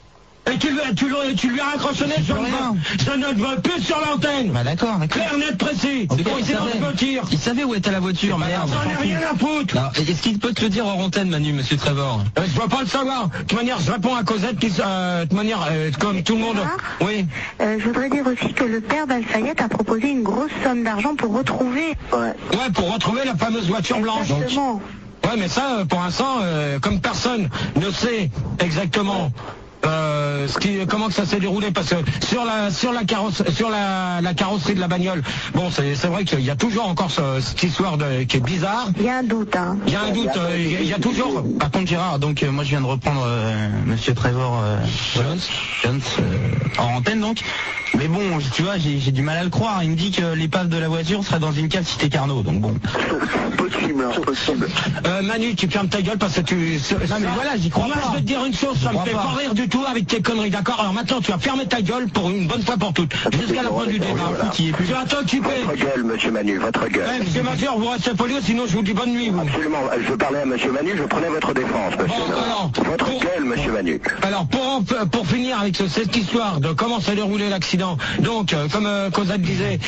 Et tu, tu, tu lui as raccrochonné sur rien. Je ne veux plus sur l'antenne. Bah d'accord, d'accord. Clair, net, précis. C'est bon, il savait. Il savait où était la voiture, merde. J'en ai rien à foutre. Est-ce qu'il peut te le dire en antenne, Manu, Monsieur Trevor? euh, Je ne veux pas le savoir. De toute manière, je réponds à Cosette qui, euh, de toute manière, euh, comme tout le monde. Oui. Euh, je voudrais dire aussi que le père d'Al-Fayed a proposé une grosse somme d'argent pour retrouver. Ouais. Ouais, pour retrouver la fameuse voiture blanche. Exactement. Ouais, mais ça, pour l'instant, euh, comme personne ne sait exactement. Euh, ce qui, comment que ça s'est déroulé, parce que sur la sur la carrosse, sur la, la carrosserie de la bagnole, bon, c'est c'est vrai qu'il y a toujours encore ce, cette histoire de, qui est bizarre. Il y a un doute, hein. Il y a un doute. Euh, il, y a, il y a toujours. Par contre, Gérard, donc euh, moi je viens de reprendre euh, Monsieur Trevor euh, Jones, Jones euh, en antenne donc. Mais bon, tu vois, j'ai j'ai du mal à le croire. Il me dit que l'épave de la voiture sera dans une cave cité Carnot, donc bon. Possible, hein, possible. Euh, Manu, tu fermes ta gueule parce que tu. Non mais voilà, j'y crois moi, pas. je vais te dire une chose, ça me fait pas rire du tout avec tes conneries, d'accord? Alors maintenant, tu vas fermer ta gueule pour une bonne fois pour toutes, jusqu'à la fin du débat. Voilà. Tu vas t'occuper. Votre gueule, Monsieur Manu, votre gueule. Ouais, Monsieur Manu, vous restez poli, sinon je vous dis bonne nuit, vous. Absolument. Je parlais à Monsieur Manu, je prenais votre défense, Monsieur. Bon, alors, votre pour... gueule, Monsieur Manu. Alors, pour, pour finir avec ce, cette histoire de comment s'est déroulé l'accident, donc, euh, comme euh, Cosette disait,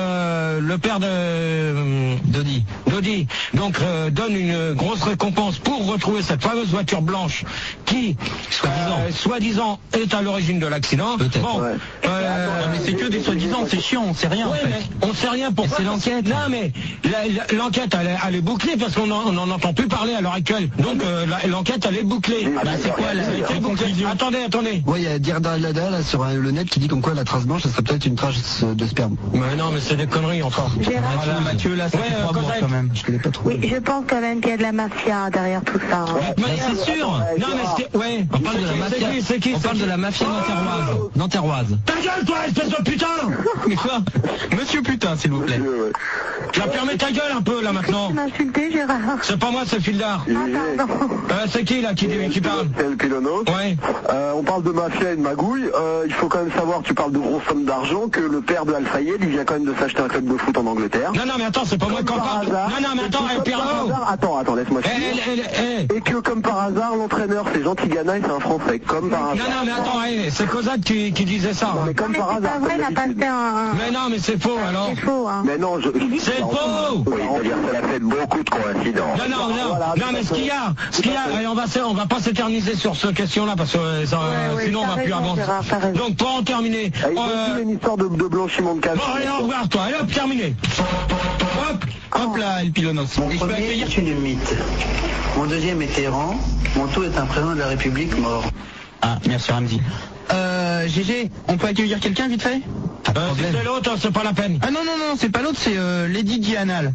le, le père de euh, Dodi, Dodi, donc euh, donne une grosse récompense pour retrouver cette fameuse voiture blanche qui, soi-disant, euh, soi-disant est à l'origine de l'accident. Bon, ouais. euh, mais c'est que des soi-disant, c'est chiant, on sait rien. Ouais, en fait. On sait rien pourquoi. C'est l'enquête. Non, mais l'enquête elle, elle est bouclée parce qu'on n'en entend plus parler à l'heure actuelle. Donc euh, l'enquête elle est bouclée. Ah bah, c'est quoi la, la conclusion? Attendez, attendez. Ouais, il y a Dirda Lada là sur le net qui dit comme quoi la trace blanche, ça serait peut-être une trace de sperme. Mais non, mais c'est des conneries encore. Voilà, Mathieu, là, ça ouais, fait trois bourses, quand même. Je connais pas trop. Oui, je pense quand même qu'il y a de la mafia derrière tout ça. Hein. Mais c'est sûr. Non, mais c'est... Ouais, on parle de la mafia qui, c'est qui? On parle de la mafia nanterroise. Nanterroise. Ta gueule, toi, espèce de putain! Mais quoi? Monsieur putain, s'il vous plaît. Tu vas fermer ta gueule un peu, là, maintenant. Tu m'as insulté, Gérard. C'est pas moi, c'est Fildar. Ah, pardon. Euh, c'est qui, là, qui, qui parle? C'est El Pilono. Ouais. Euh, on parle de mafia et de magouille. Euh, il faut quand même savoir, tu parles de grosses sommes d'argent, que le père de Al-Fayed, il vient quand même de s'acheter un club de foot en Angleterre. Non, non, mais attends, c'est pas moi qui en parle. Non, non, mais attends, El Pirlo. Attends, attends, laisse-moi finir. Et que, comme par hasard, l'entraîneur, c'est Jean Tigana et c'est un Français. Comme par hasard. Non, non, mais attends, hey, c'est Cosat qui, qui disait ça. Non, mais comme Mais par c'est hasard. pas vrai, il a pas fait un... Mais non, mais c'est faux, alors. C'est faux, hein. Mais non, je... C'est faux! Oui, c'est-à-dire que ça a fait beaucoup de coïncidences. Non, non, non, Voilà, non, mais ce qu'il y a, ce qu'il y a, et on va, on va pas s'éterniser sur cette question-là, parce que euh, ça, euh, ouais, sinon on t'as va plus raison, avancer. Gérard, t'as raison. Donc, pour en terminer, Ah, il faut euh, aussi une histoire de, de blanchiment de cash. bon, allez, au revoir, toi, allez, hop, terminé. Hop, Hop là, El Pilonos. Mon premier est une mythe. Mon deuxième est errant. Mon tout est un président de la République mort. Ah, merci Ramzi. Euh, G G, on peut accueillir quelqu'un vite fait? euh, si c'est l'autre, c'est pas la peine. Ah non, non, non, c'est pas l'autre, c'est euh, Lady Dianal.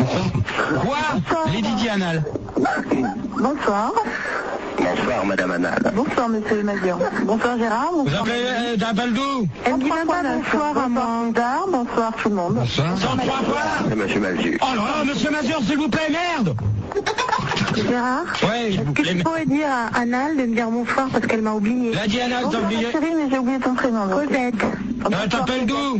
Quoi? Lady Dianal. Bonsoir. Bonsoir, Madame Anal. Bonsoir, monsieur le Major. Bonsoir, Gérard. Vous Bonsoir. appelez euh, d'Abaldou? Elle me dit même pas bonsoir à moi. Bonsoir, tout le monde. Bonsoir. cent trois fois? C'est Monsieur Malzieu. Oh là là, monsieur Mazur, s'il vous plaît, merde! Gérard, Ouais, s'il vous est-ce que plaît. je pourrais dire à Anal de me dire bonsoir parce qu'elle m'a oublié? La Diana, t'as Bonsoir, oublié? ma chérie, mais j'ai oublié ton prénom. Cosette. Euh, T'appelles d'où?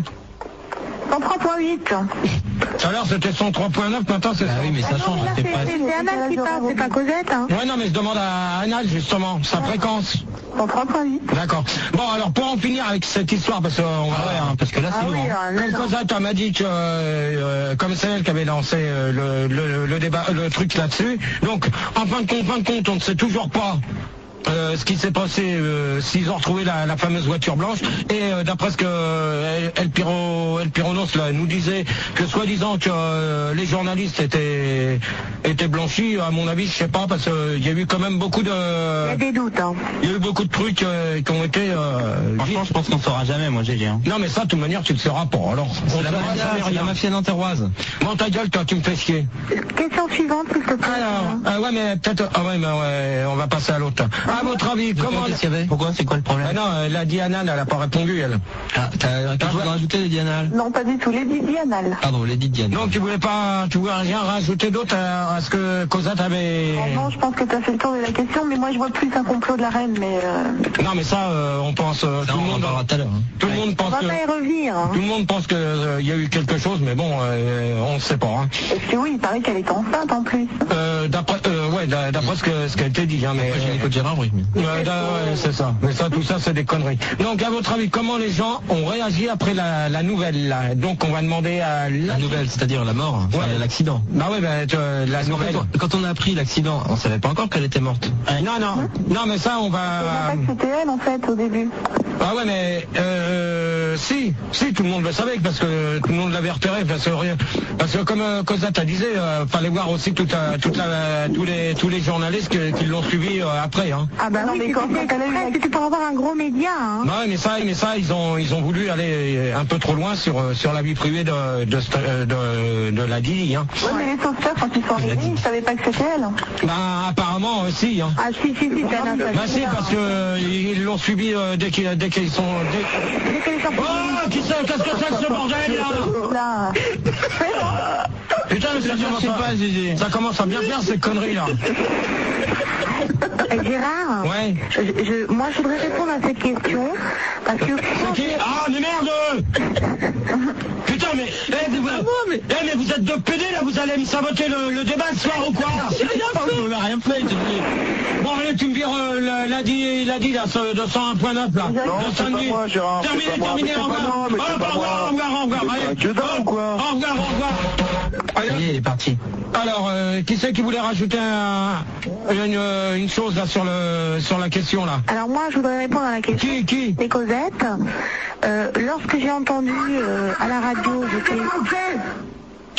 cent trois point huit. Tout à l'heure c'était cent trois point neuf, maintenant c'est ça. Ah oui, mais ça change, c'est pas... C'est Anal qui parle, c'est pas Cosette, hein. Ouais, non, mais je demande à Anal, justement, sa fréquence. cent trois point huit. D'accord. Bon, alors, pour en finir avec cette histoire, parce que, on va, Ah ouais, hein, parce que là, c'est Ah lourd. oui, hein. alors, non, comme non. Cosette m'a dit que, euh, comme c'est elle qui avait lancé euh, le, le, le débat, le truc là-dessus, donc, en fin de compte, fin de compte, on ne sait toujours pas. Euh, ce qui s'est passé, euh, s'ils ont retrouvé la, la fameuse voiture blanche, et euh, d'après ce que euh, El, Piro, El Pironos là, nous disait, que soi-disant que euh, les journalistes étaient, étaient blanchis, à mon avis, je sais pas, parce qu'il y a eu quand même beaucoup de... Il y a des doutes, hein. Il y a eu beaucoup de trucs euh, qui ont été... Euh, Franchement, je pense qu'on saura jamais, moi, G G. Hein. non mais ça, de toute manière, tu le sauras pas, alors... C'est on la saura mafia, jamais c'est la rien. mafia nanterroise. Bon, ta gueule, toi, tu me fais chier. Question suivante, s'il te plaît. Alors, ah ouais, mais peut-être... Ah ouais, mais ouais, on va passer à l'autre. À votre avis, comment... Qu'est-ce qu'il y avait? Pourquoi? C'est quoi le problème? Ah non, euh, la Diana, elle a pas répondu, elle. Ah, t'as quelque chose à rajouter, Lady Anal? Non, pas du tout. Les Didi Anal. Pardon, Lady Diane. Donc tu voulais pas, tu voulais rien rajouter d'autre à, à ce que Cosat avait... Oh non, je pense que tu as fait le tour de la question, mais moi je vois plus un complot de la reine, mais... Euh... Non mais ça, euh, on pense... euh, Ça, tout le on en monde, parlera tout à l'heure. hein. tout le monde On pense va que... pas y revenir. Hein. Tout le monde pense qu'il y a eu quelque chose, mais bon, euh, on ne sait pas. Hein. Parce que oui, il paraît qu'elle est enceinte en plus. Euh, d'après, euh, ouais, d'a- d'après ce, que, ce qui a été dit, hein, mais... Après, j'ai Nico Gérard, oui. mais- Ouais, d'a- ouais, c'est ça. Mais ça, tout ça, c'est des conneries. Donc, à votre avis, comment les gens ont réagi après la, la nouvelle là? Donc, on va demander à la, La nouvelle, c'est-à-dire la mort, enfin, Ouais. l'accident. Bah ouais, bah, tu, euh, la Parce qu'en nouvelle. fait, quand on a appris l'accident, on savait pas encore qu'elle était morte. Non, non, non, mais ça, on Je va. savais pas que c'était elle en fait au début. Ah ouais, mais euh, si, si, tout le monde le savait, parce que tout le monde l'avait repéré, parce que, parce que comme euh, Cosat a disait, euh, fallait voir aussi toute la, toute la, tous les, tous les journalistes que- qui l'ont suivi euh, après. Hein. Ah bah non, mais quand elle a eu c'était pour avoir un gros média. Hein. Bah ouais, mais ça, mais ça, ils ont, ils ont voulu aller un peu trop loin sur, euh, sur la vie privée de, de, de, de, de la Didi. Hein. Ouais, mais les sauveteurs, quand ils sont arrivés, ils savaient pas que c'était elle. Bah apparemment, euh, si. Hein. Ah si, si, si, t'as un Bah si, parce que euh, ils l'ont suivi euh, dès qu'ils dès qu'ils sont... Dès... Dès qu'elle est sortie. Oh, qui c'est? Qu'est-ce que c'est que ce bordel là? Là. Putain, mais ça commence, à, ça commence à bien faire ces conneries là. Eh, Gérard, Ouais. je, je- moi je voudrais répondre à cette question parce que... C'est qui? Ah, mais merde! Putain, mais, eh, vous, eh, mais vous êtes deux pédés là, vous allez me saboter le, le débat ce soir ou quoi? J'ai rien fait! On n'a rien fait, j'ai dit. Bon, allez, tu me vires euh, la, la dit, la dit là, ce- de cent un point neuf là. Non, de c'est pas samedi. moi, Gérard, c'est Terminé, pas moi, terminé, mais au c'est pas revoir. moi, mais Au c'est pas revoir, moi. au revoir, au revoir. C'est Allez. que dalle, quoi. Au revoir, au revoir. Ça y est, il est parti. Alors, euh, qui c'est qui voulait rajouter un, une, une chose là sur le sur la question là? Alors moi je voudrais répondre à la question. Qui qui? C'est Cosette. Euh, lorsque j'ai entendu euh, à la radio, j'étais...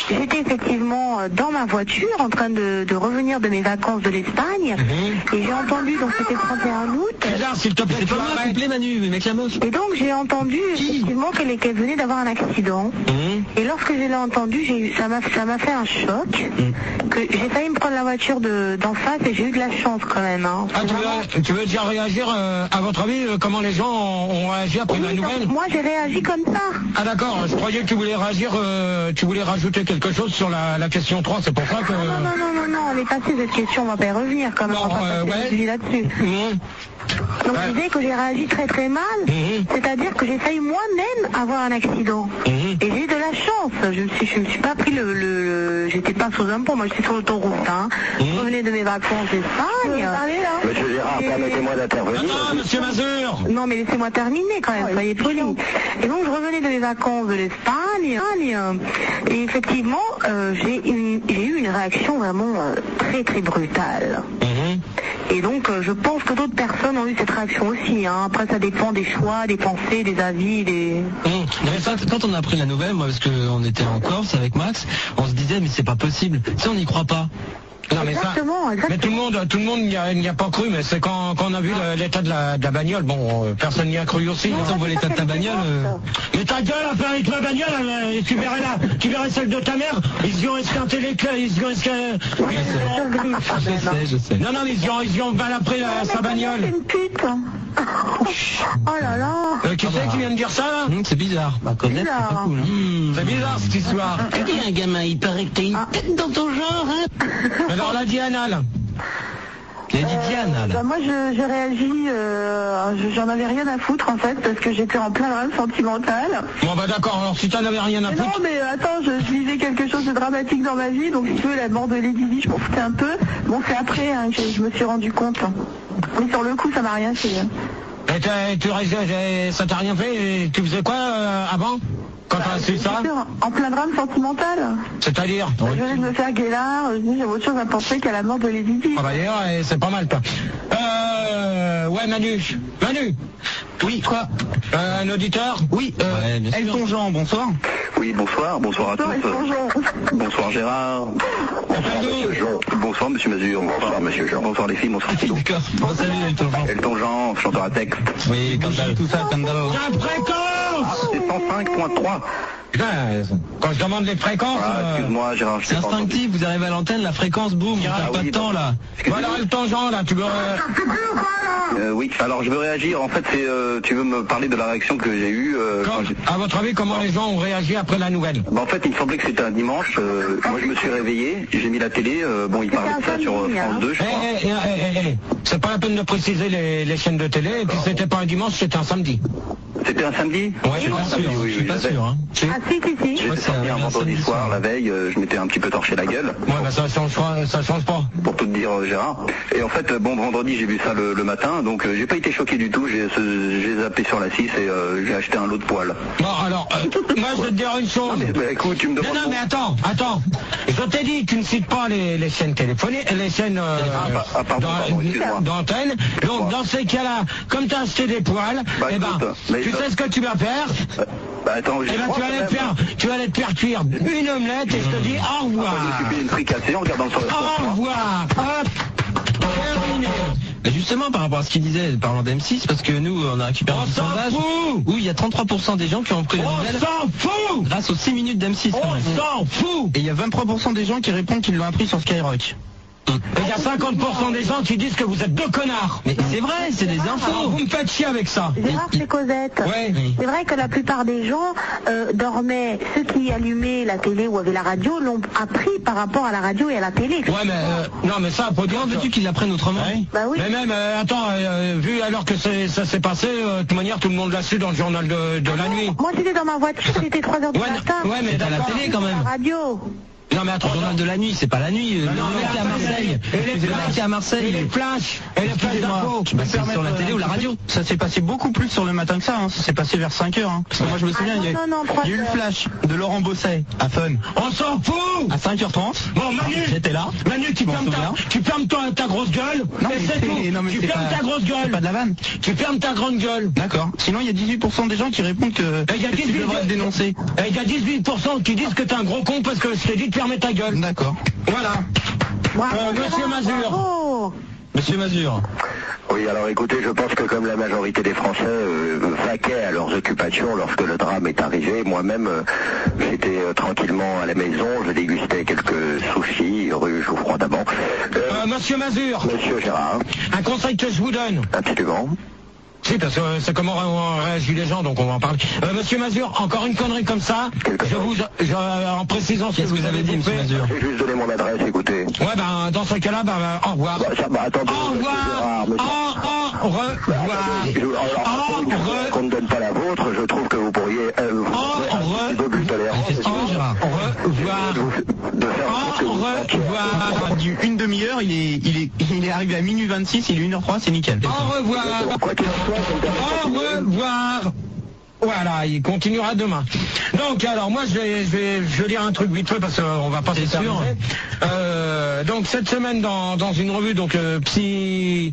j'étais effectivement dans ma voiture en train de, de revenir de mes vacances de l'Espagne mmh. et j'ai entendu, donc c'était le trente et un août. Là, s'il te plaît, c'est pas moi, s'il te plaît, Manu, mais mec la meuf. Et donc j'ai entendu effectivement qu'elle qu'elle venait d'avoir un accident. Mmh. Et lorsque je l'ai entendu, j'ai eu, ça m'a ça m'a fait un choc. Mmh. Que j'ai failli me prendre la voiture de, d'en face et j'ai eu de la chance quand même. Hein. Ah, tu, veux, tu veux déjà réagir, euh, à votre avis, euh, comment les gens ont, ont réagi après oui, la nouvelle? Moi j'ai réagi comme ça. Ah d'accord, je croyais que tu voulais réagir, euh, tu voulais rajouter quelque chose sur la, la question trois, c'est pour ça que... Non, non, non, non, non, non, on est passé cette question, on va pas y revenir quand même, bon, on va euh, passer ouais. là-dessus. Mmh. Donc je disais que j'ai réagi très très mal, mmh. c'est-à-dire que j'ai failli moi-même avoir un accident. Mmh. Et j'ai eu de la chance, je me suis, je me suis pas pris le... le, le j'étais pas sous un pont, moi j'étais sur l'autoroute, hein. Mmh. Je revenais de mes vacances d'Espagne. Monsieur Gérard, permettez-moi d'intervenir. Ah, monsieur Mazur. Non mais laissez-moi terminer quand même, oh, soyez poli. Et donc je revenais de mes vacances de l'Espagne, et effectivement euh, j'ai, une, j'ai eu une réaction vraiment euh, très très brutale. Mmh. Et donc euh, je pense que d'autres personnes ont eu cette réaction aussi. Hein. Après ça dépend des choix, des pensées, des avis, des... Mmh. Mais ça, quand on a appris la nouvelle, moi parce qu'on était en Corse avec Max, on se disait mais c'est pas possible, tu sais on n'y croit pas. Non, mais, ça, exactement. mais tout le monde, tout le monde n'y a, n'y a pas cru, mais c'est quand, quand on a vu le, l'état de la, de la bagnole, bon, euh, personne n'y a cru aussi. Non, on voit l'état de ta bagnole. Euh... Mais ta gueule, à faire avec ma bagnole, euh, tu verrais là, tu verrais celle de ta mère, ils y ont esquinté les clés, ils y ont esquinté... Je sais, je sais. Non, non, mais ils y ont, ils y ont mal après la, sa bagnole. C'est une pute. Oh là là. Euh, qui c'est qui vient de dire ça, là? mmh, C'est bizarre. Bah, connaître, c'est pas cool. Hein. Mmh, c'est bizarre, cette histoire. Tu dis, un gamin, il paraît que t'as une tête dans ton genre, hein? Alors, la Diana, là. Il a dit Diana, là. Bah, moi, je, j'ai réagi, euh, j'en avais rien à foutre, en fait, parce que j'étais en plein drame sentimental. Bon, bah d'accord, alors si t'en avais rien à mais foutre... Non, mais attends, je, je vivais quelque chose de dramatique dans ma vie, donc si tu veux, la mort de Lady Di, je m'en foutais un peu. Bon, c'est après hein, que je, je me suis rendu compte. Mais sur le coup, ça m'a rien fait. Et tu restais, ça t'a rien fait? Et tu faisais quoi euh, avant? Quand bah, t'as su ça? En plein drame sentimental. C'est-à-dire? Je venais de me faire guélard, je dis j'avais autre chose à penser qu'à la mort de Lady Di. Ah bah d'ailleurs, c'est pas mal toi. Euh... Ouais Manu. Manu. Oui, quoi euh, Un auditeur? Oui, euh, ouais, Elton Jean, bonsoir. Oui, bonsoir, bonsoir à tous. Bonsoir Gérard. Bonsoir Monsieur Jean. Bonsoir Monsieur Mazur. Bonsoir Monsieur Jean. Bonsoir les filles, bonsoir Philo. D'accord. Bon, salut Elton Jean. Elton Jean, chanteur à texte. Oui, comme ça, tout ça, comme d'abord. La fréquence ah, c'est cent cinq point trois. Putain, quand je demande les fréquences... Ah, excuse-moi Gérard, je c'est instinctif, vous arrivez à l'antenne, la fréquence, boum, ah, t'as oui, pas de temps là. Voilà Elton Jean là, tu veux... Euh, oui, alors je veux réagir, en fait c'est, euh, tu veux me parler de la réaction que j'ai eue euh, quand, quand à votre avis, comment les gens ont réagi après la nouvelle? Bah, en fait, il me semblait que c'était un dimanche, euh, moi je me suis réveillé, j'ai mis la télé, euh, bon il parlait de ça sur euh, France deux, je crois. Eh, eh, eh, eh, eh. C'est pas la peine de préciser les, les chaînes de télé, et puis c'était pas un dimanche, c'était un samedi. C'était un samedi? Ouais, je suis pas sûr, oui, je suis pas sûr. Hein. Ah si, si, si. J'étais sorti un vendredi soir, la veille, euh, je m'étais un petit peu torché la gueule. Ouais, bah ça change pas, ça change pas. Pour tout te dire, euh, Gérard. Et en fait, bon, vendredi, j'ai vu ça le, le matin, donc euh, j'ai pas été choqué du tout, j'ai, j'ai zappé sur la six et euh, j'ai acheté un lot de poils. Bon, alors, euh, moi je vais te dire une chose. Non, mais, bah, écoute, tu me demandes... Non, non, mais attends, attends. Je t'ai dit, tu ne cites pas les, les chaînes téléphoniques, les chaînes euh, ah, ah, pardon, pardon, d'antenne. Donc, dans ces cas-là, comme tu as acheté des poils, bah, eh ben, écoute, tu sais ce que tu vas faire? euh, Bah attends, eh ben, tu vas aller te faire, tu vas aller te faire cuire une omelette et je te dis au revoir. Ah, bah, j'ai une fricassée en regardant sur le Au revoir. Hop. Terminé. Mais justement, par rapport à ce qu'il disait, parlant d'M six, parce que nous, on a récupéré un sondage où il y a trente-trois pour cent des gens qui ont pris la nouvelle. On s'en fout. Grâce aux six minutes d'M six. On s'en fout. Et il y a vingt-trois pour cent des gens qui répondent qu'ils l'ont appris sur Skyrock. Il y a cinquante pour cent des gens qui disent que vous êtes deux connards. Mais c'est vrai, c'est des infos. Alors, vous me faites chier avec ça. Gérard, c'est Cosette. Ouais. C'est vrai que la plupart des gens euh, dormaient, ceux qui allumaient la télé ou avaient la radio l'ont appris par rapport à la radio et à la télé. Ouais, mais euh, non, mais ça, faut dire, veux-tu qu'ils l'apprennent autrement? Ouais. Bah oui. Mais même, euh, attends, euh, vu alors que c'est, ça s'est passé, euh, de toute manière, tout le monde l'a su dans le journal de, de la nuit. Moi, j'étais dans ma voiture, c'était trois heures du ouais, matin. Ouais, mais à la télé quand même. La radio. Non mais attends, le journal de la nuit, c'est pas la nuit. Non, le non, mec mais qui est à attendez, Marseille. et les Le mec flashs, qui est à Marseille. et les flashs, et les flashs d'infos. Bah, c'est sur la télé ou la radio. Ça s'est passé beaucoup plus sur le matin que ça, hein. Ça s'est passé vers cinq heures. Hein. Parce que moi je me souviens, Ah, il y a, non, non, non, trois il y a eu le heures. flash de Laurent Bosset à Fun On s'en fout. à cinq heures trente. Bon, Manu, J'étais là. Manu, tu Je m'en fermes ta, souviens. tu fermes ta, ta grosse gueule. Non, et mais c'est c'est- tout. non, mais tu c'est fermes pas- ta grosse c'est gueule. pas de la vanne. Tu fermes ta grande gueule. D'accord. Sinon il y a dix-huit pour cent des gens qui répondent que, Et il y a que tu dix-huit devrais te dénoncer. Et il y a dix-huit pour cent qui disent que t'es un gros con parce que je t'ai dit de fermer ta gueule. D'accord. Voilà. Bravo, Euh, Monsieur Gérard, Mazur. bravo. Monsieur Mazur. Oui, alors écoutez, je pense que comme la majorité des Français euh, vaquaient à leurs occupations lorsque le drame est arrivé, moi-même, euh, j'étais euh, tranquillement à la maison, je dégustais quelques sushis, rue Jouffroy d'Amont. Euh, Euh, Monsieur Mazur, Monsieur Gérard, un conseil que je vous donne. absolument. Si, parce que c'est comment on réagit les gens, donc on va en parler. Euh, Monsieur Mazur, encore une connerie comme ça, je vous, je, en précisant ce que Qu'est-ce que vous vous avez dit, bouffé. Monsieur Mazur? J'ai juste donné mon adresse, écoutez. Ouais, ben, dans ce cas-là, ben, ben, au revoir. Bah, ça, bah, attendez, Au monsieur Gérard, revoir. monsieur- Au revoir. Je- alors, Au attendez, revoir. qu'on ne donne pas la vôtre, je trouve que vous pourriez euh, vous Au revoir. un petit peu plus tolérant. Au revoir. De faire en sorte que Au vous revoir. Du une demi-heure, il est, il est, il est arrivé à minuit vingt-six, il est une heure trois, c'est nickel. Au revoir. Quoi qu'il en soit, je me permets de Au continuer. revoir. Voilà, il continuera demain. Donc alors moi je vais je vais je vais lire un truc vite fait parce qu'on va pas C'est s'éterniser. sûr. Euh, donc cette semaine dans, dans une revue donc euh, psy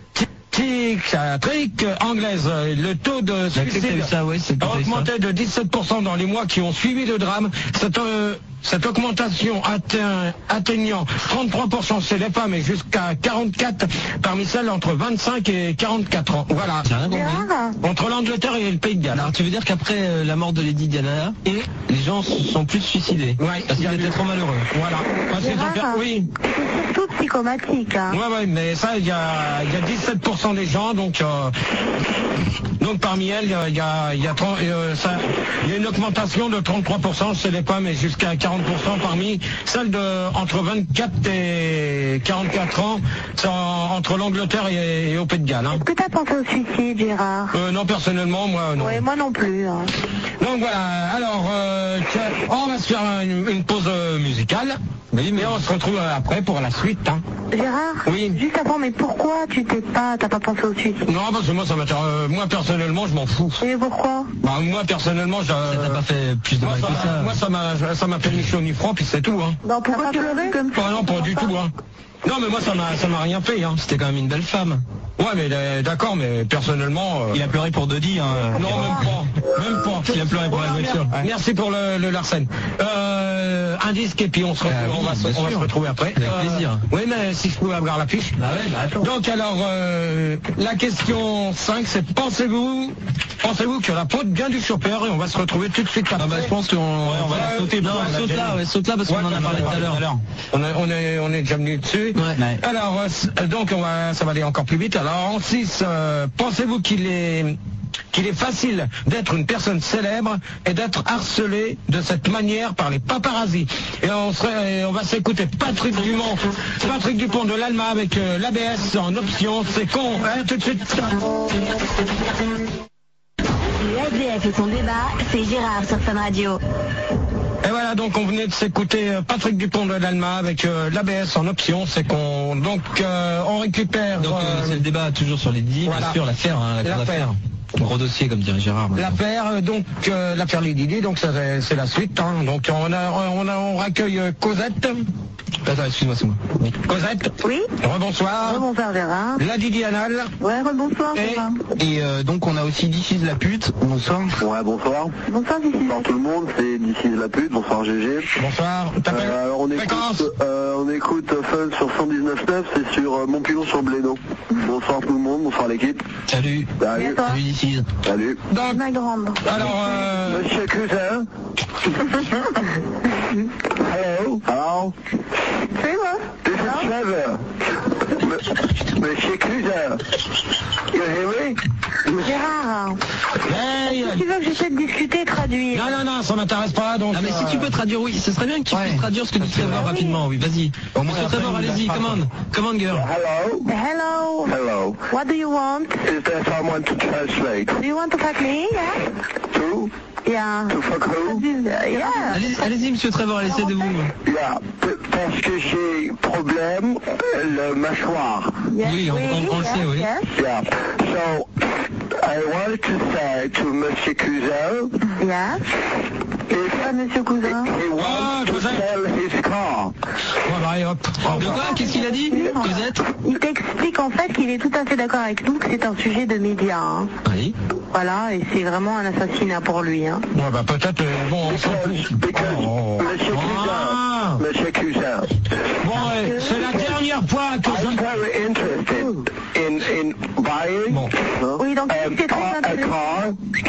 psychiatrique anglaise, euh, le taux de J'ai cru que t'as suicide eu ça, ouais, c'est a peut-être ça. augmenté de dix-sept pour cent dans les mois qui ont suivi le drame. Cette, euh, cette augmentation atteint, atteignant trente-trois pour cent chez les femmes et jusqu'à quarante-quatre parmi celles entre vingt-cinq et quarante-quatre ans. Voilà. J'ai rien compris. Gérard, Entre l'Angleterre et le Pays de Galles. Alors tu veux dire qu'après euh, la mort de Lady Diana, les gens se sont plus suicidés Ouais, parce il y qu'ils a étaient eu- trop malheureux. Voilà. Parce qu'ils ont fait- Gérard, Oui. c'est surtout psychomatique. Hein. Ouais, ouais, mais ça, il y a, il y a dix-sept pour cent des gens, donc, euh, donc parmi elles, il y a, il y a, il y a, trente, euh, ça, il y a une augmentation de trente-trois pour cent chez les femmes et jusqu'à quarante pour cent parmi celles de entre vingt-quatre et quarante-quatre ans, c'est en- entre l'Angleterre et, et au Pays de Galles. Hein. Est-ce que t'as pensé au suicide, Gérard? Euh, non, personnellement, moi, non. Ouais, moi non plus. Hein. Donc voilà, alors, euh, tiens, on va se faire une, une pause euh, musicale. Oui, mais on se retrouve euh, après pour la suite. Hein. Gérard, Oui. juste avant, mais pourquoi tu t'es pas, t'as pas pensé au suicide? Non, parce que moi, ça m'intéresse. euh, moi, personnellement, je m'en fous. Et pourquoi? Bah, moi, personnellement, je... Ça t'a pas fait plus de moi, mal ça, que ça. moi, ça m'a, ça m'a fait ni chaud ni froid, puis c'est tout. Hein. Non, pourquoi pleurer comme Ah non, pas du tout. Hein. Non, mais moi, ça m'a, ça m'a rien fait. Hein. C'était quand même une belle femme. Ouais, mais euh, d'accord, mais personnellement. euh, Il a pleuré pour Dodi, hein. Non, même pas. Même pas. Il a pleuré pour la Voilà, voiture. mer- Merci pour le, le Larsen. Euh, un disque et puis on se retrouve, Ah oui, on va, se, bien on va sûr. se retrouver après. Avec plaisir. Oui, mais si je pouvais avoir la fiche. Bah ouais, bah attends. Donc alors, euh, la question cinq, c'est pensez-vous, pensez-vous que la faute vient du chauffeur et on va se retrouver tout de suite après. Ah bah je pense qu'on on va la sauter. Non, On a saute déjà là, dit. ouais, saute là parce qu'on Ouais, en a on parlé en a tout à parlé l'heure. On, est- on est, on est déjà venu dessus. Ouais. Alors, euh, c- donc on va, ça va aller encore plus vite. Alors en six, euh, pensez-vous qu'il est qu'il est facile d'être une personne célèbre et d'être harcelé de cette manière par les paparazzis. Et on serait, et on va s'écouter Patrick Dumont, Patrick Dupont de l'Alma avec euh, l'A B S en option. C'est con, hein, tout de suite. L'A D F et son débat, c'est Gérard sur Fun Radio. Et voilà, donc on venait de s'écouter euh, Patrick Dupont de l'Alma avec euh, l'A B S en option. C'est qu'on donc euh, on récupère Donc euh, euh, c'est le débat toujours sur les dix, voilà. bien sûr, l'affaire, hein, la grande L'affaire. affaire. Gros dossier comme dirait Gérard. maintenant. l'affaire, euh, donc euh, l'affaire Lady Di, donc ça, c'est c'est la suite. Hein. Donc on a, on a, on raccueille euh, Cosette. Attends, excuse-moi, c'est moi. Oui. Cosette. Oui. Rebonsoir. Bonsoir, Gérard. La Didi Anal. Ouais, bonsoir, Et- Gérard. Et euh, donc on a aussi This is la pute. Bonsoir. Ouais, bonsoir. Bonsoir, Vicky. Bonsoir tout le monde, c'est d'ici la pute, bonsoir G G. Bonsoir. T'appelles Euh, alors on Fréquence. écoute, euh, on écoute Fun sur cent dix-neuf neuf, c'est sur euh, Montpilon sur Blénaud. Bonsoir tout le monde, bonsoir l'équipe. Salut. Salut. Et toi Salut This is. Salut. Donc, Ma grande. alors, euh, Monsieur Cousin. Hello. Hello. C'est moi. This is Trevor. M- Monsieur Cousin. You hear me? Gérard. hey, tu veux que j'essaie de discuter et traduire? Non, non, non, ça m'intéresse pas, donc... Ah mais si tu peux traduire, oui, ce serait bien que tu puisses traduire ce que dit Trevor rapidement, oui, vas-y. Monsieur Trevor, allez-y, commande, commande girl. Hello? Hello. Hello. What do you want? Is there someone to translate? Do you want to fuck me? Yeah. To? Yeah. To fuck who? Yeah. Allez, allez-y, monsieur Trevor, laissez de vous. Yeah, p- parce que j'ai problème le mâchoire. Yes, Oui, on, on, on le sait, oui. Yes. Yeah. So I wanted to say to Monsieur Cousin, Yes. if Ah, monsieur Cousin. he wants to sell his car. Ouais, bah, allez, hop. De quoi? Qu'est-ce qu'il a dit, Cosette? Il t'explique en fait qu'il est tout à fait d'accord avec nous que c'est un sujet de médias. Hein. Oui. Voilà, et c'est vraiment un assassinat pour lui. Hein. Ouais, bah, peut-être, euh, bon, on s'en fout. Because Oh. Monsieur Ah. Cousin, Monsieur Cousin, Bon, ouais, c'est la dernière fois que I'm je... very interested in in buying Bon. Oui, donc um, c'est très a, a intéressant. car,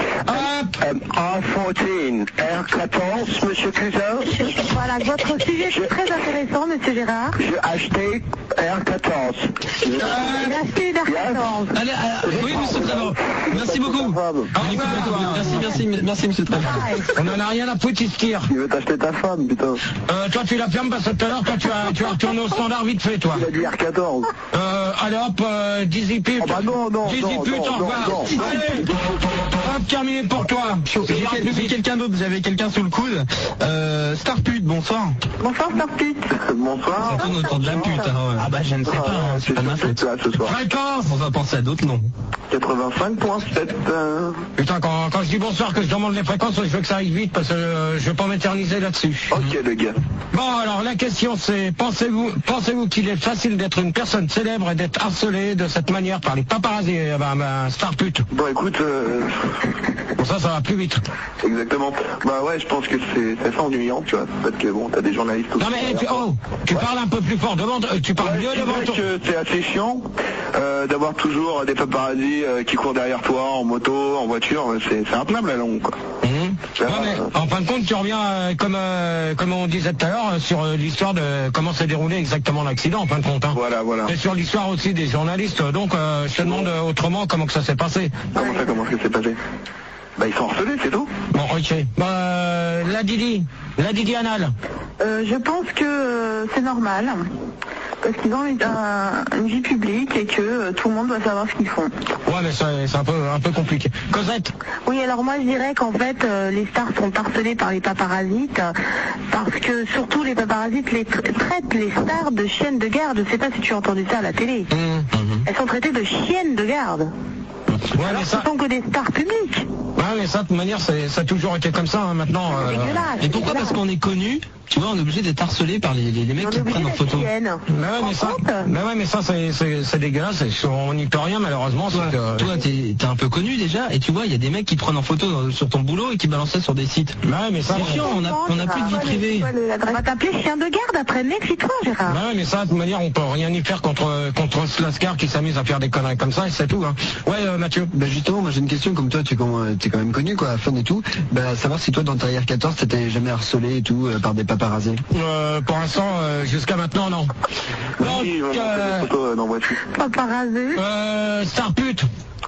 Hop. um, R quatorze, R quatorze, Monsieur Cousin. Voilà, votre sujet est très intéressant, monsieur Gérard. J'ai acheté R quatorze. Il a acheté une R quatorze. Allez, euh, oui, monsieur Trevor. Merci beaucoup. Au revoir. Merci, merci, merci, monsieur Trevor. On en a rien à foutre, il se tire. Il veut t'acheter ta femme, putain. Euh, toi, tu la fermes parce que tout à l'heure, toi, tu as, tu as retourné au standard vite fait, toi. Il a dit R quatorze. Euh, allez hop, euh, dix putes. Oh bah non, non, dix non, putes, non, au revoir. non, non. Allez, hop, terminé pour toi. J'ai quel- j'ai quelqu'un d'autre, j'avais quelqu'un sous le coude. Euh, Starpute, bonsoir. Bonsoir, Starpute. Bonsoir. Ça tourne autour de la pute. hein, ouais. Ah bah je ne sais pas, hein, c'est pas de ma faute. Là, ce soir. Fréquence. On va penser à d'autres noms. quatre-vingt-cinq virgule sept. Euh... Putain, quand, quand je dis bonsoir, que je demande les fréquences, je veux que ça aille vite parce que euh, je vais pas m'éterniser là-dessus. Ok, les gars. Bon, alors la question c'est, pensez-vous pensez-vous qu'il est facile d'être une personne célèbre et d'être harcelé de cette manière par les paparazzis, euh, bah, bah, star pute? Bon, écoute, euh... Bon, ça, ça va plus vite. exactement. Bah ouais, je pense que c'est c'est assez ennuyant, tu vois. Parce que bon, t'as des journalistes aussi. Non mais, tu, oh, tu parles un peu plus fort devant, euh, tu parles mieux C'est devant vrai ton... que c'est assez chiant euh, d'avoir toujours des paparazzis euh, qui courent derrière toi en moto, en voiture. C'est c'est intenable à la longue, quoi. Mhm. Ouais, mais en fin de compte, tu reviens, euh, comme, euh, comme on disait tout à l'heure, euh, sur euh, l'histoire de comment s'est déroulé exactement l'accident, en fin de compte. Hein. Voilà, voilà. Et sur l'histoire aussi des journalistes. Donc, euh, je te demande euh, autrement comment que ça s'est passé. Comment ça, comment ça s'est passé? Bah ils sont harcelés, c'est tout. Bon, ok. Bah, euh, la Didi, la Didi anale. Euh, je pense que euh, c'est normal. Parce qu'ils ont une, un- une vie publique et que euh, tout le monde doit savoir ce qu'ils font. Ouais, mais c'est c'est un peu, un peu compliqué. Cosette. Oui, alors moi je dirais qu'en fait euh, les stars sont harcelées par les paparazites euh, parce que surtout les paparazites les tra- traitent les stars de chiennes de garde. Je sais pas si tu as entendu ça à la télé. Mmh. Elles sont traitées de chiennes de garde. Ouais, mais Ce ça, sont que des stars publiques. ouais, mais ça, de toute manière, c'est- ça a toujours été comme ça, hein, maintenant. euh, Dégueulasse. Et pourquoi? Parce qu'on est connu, tu vois, on est obligé d'être harcelé par les, les, les mecs On qui est te prennent en obligé photo. d'être chienne. Mais ouais, mais ça, mais ouais, mais ça, c'est, c'est, c'est dégueulasse. et On n'y peut rien, malheureusement. Toi, c'est que- toi, t'es t'es un peu connu déjà, et tu vois, il y a des mecs qui te prennent en photo euh, sur ton boulot et qui balancent ça sur des sites. Ouais, mais ça, C'est chiant, on a, on a plus de vie privée. On va t'appeler chien de garde après, méfie-toi, Gérard. bah ouais, mais ça, de toute manière, on peut rien y faire contre, contre ce lascar qui s'amuse à faire des conneries comme ça, et c'est tout, hein. Ouais, euh, Mathieu. Bah justement, moi j'ai une question, comme toi tu es quand, t'es quand même connu quoi, fan et tout, bah savoir si toi dans ta R quatorze t'étais jamais harcelé et tout euh, par des paparazzis. Euh, pour l'instant, euh, jusqu'à maintenant, non. Donc, Oui, on a fait euh, des photos euh, dans la voiture. Paparazzi. euh, star pute.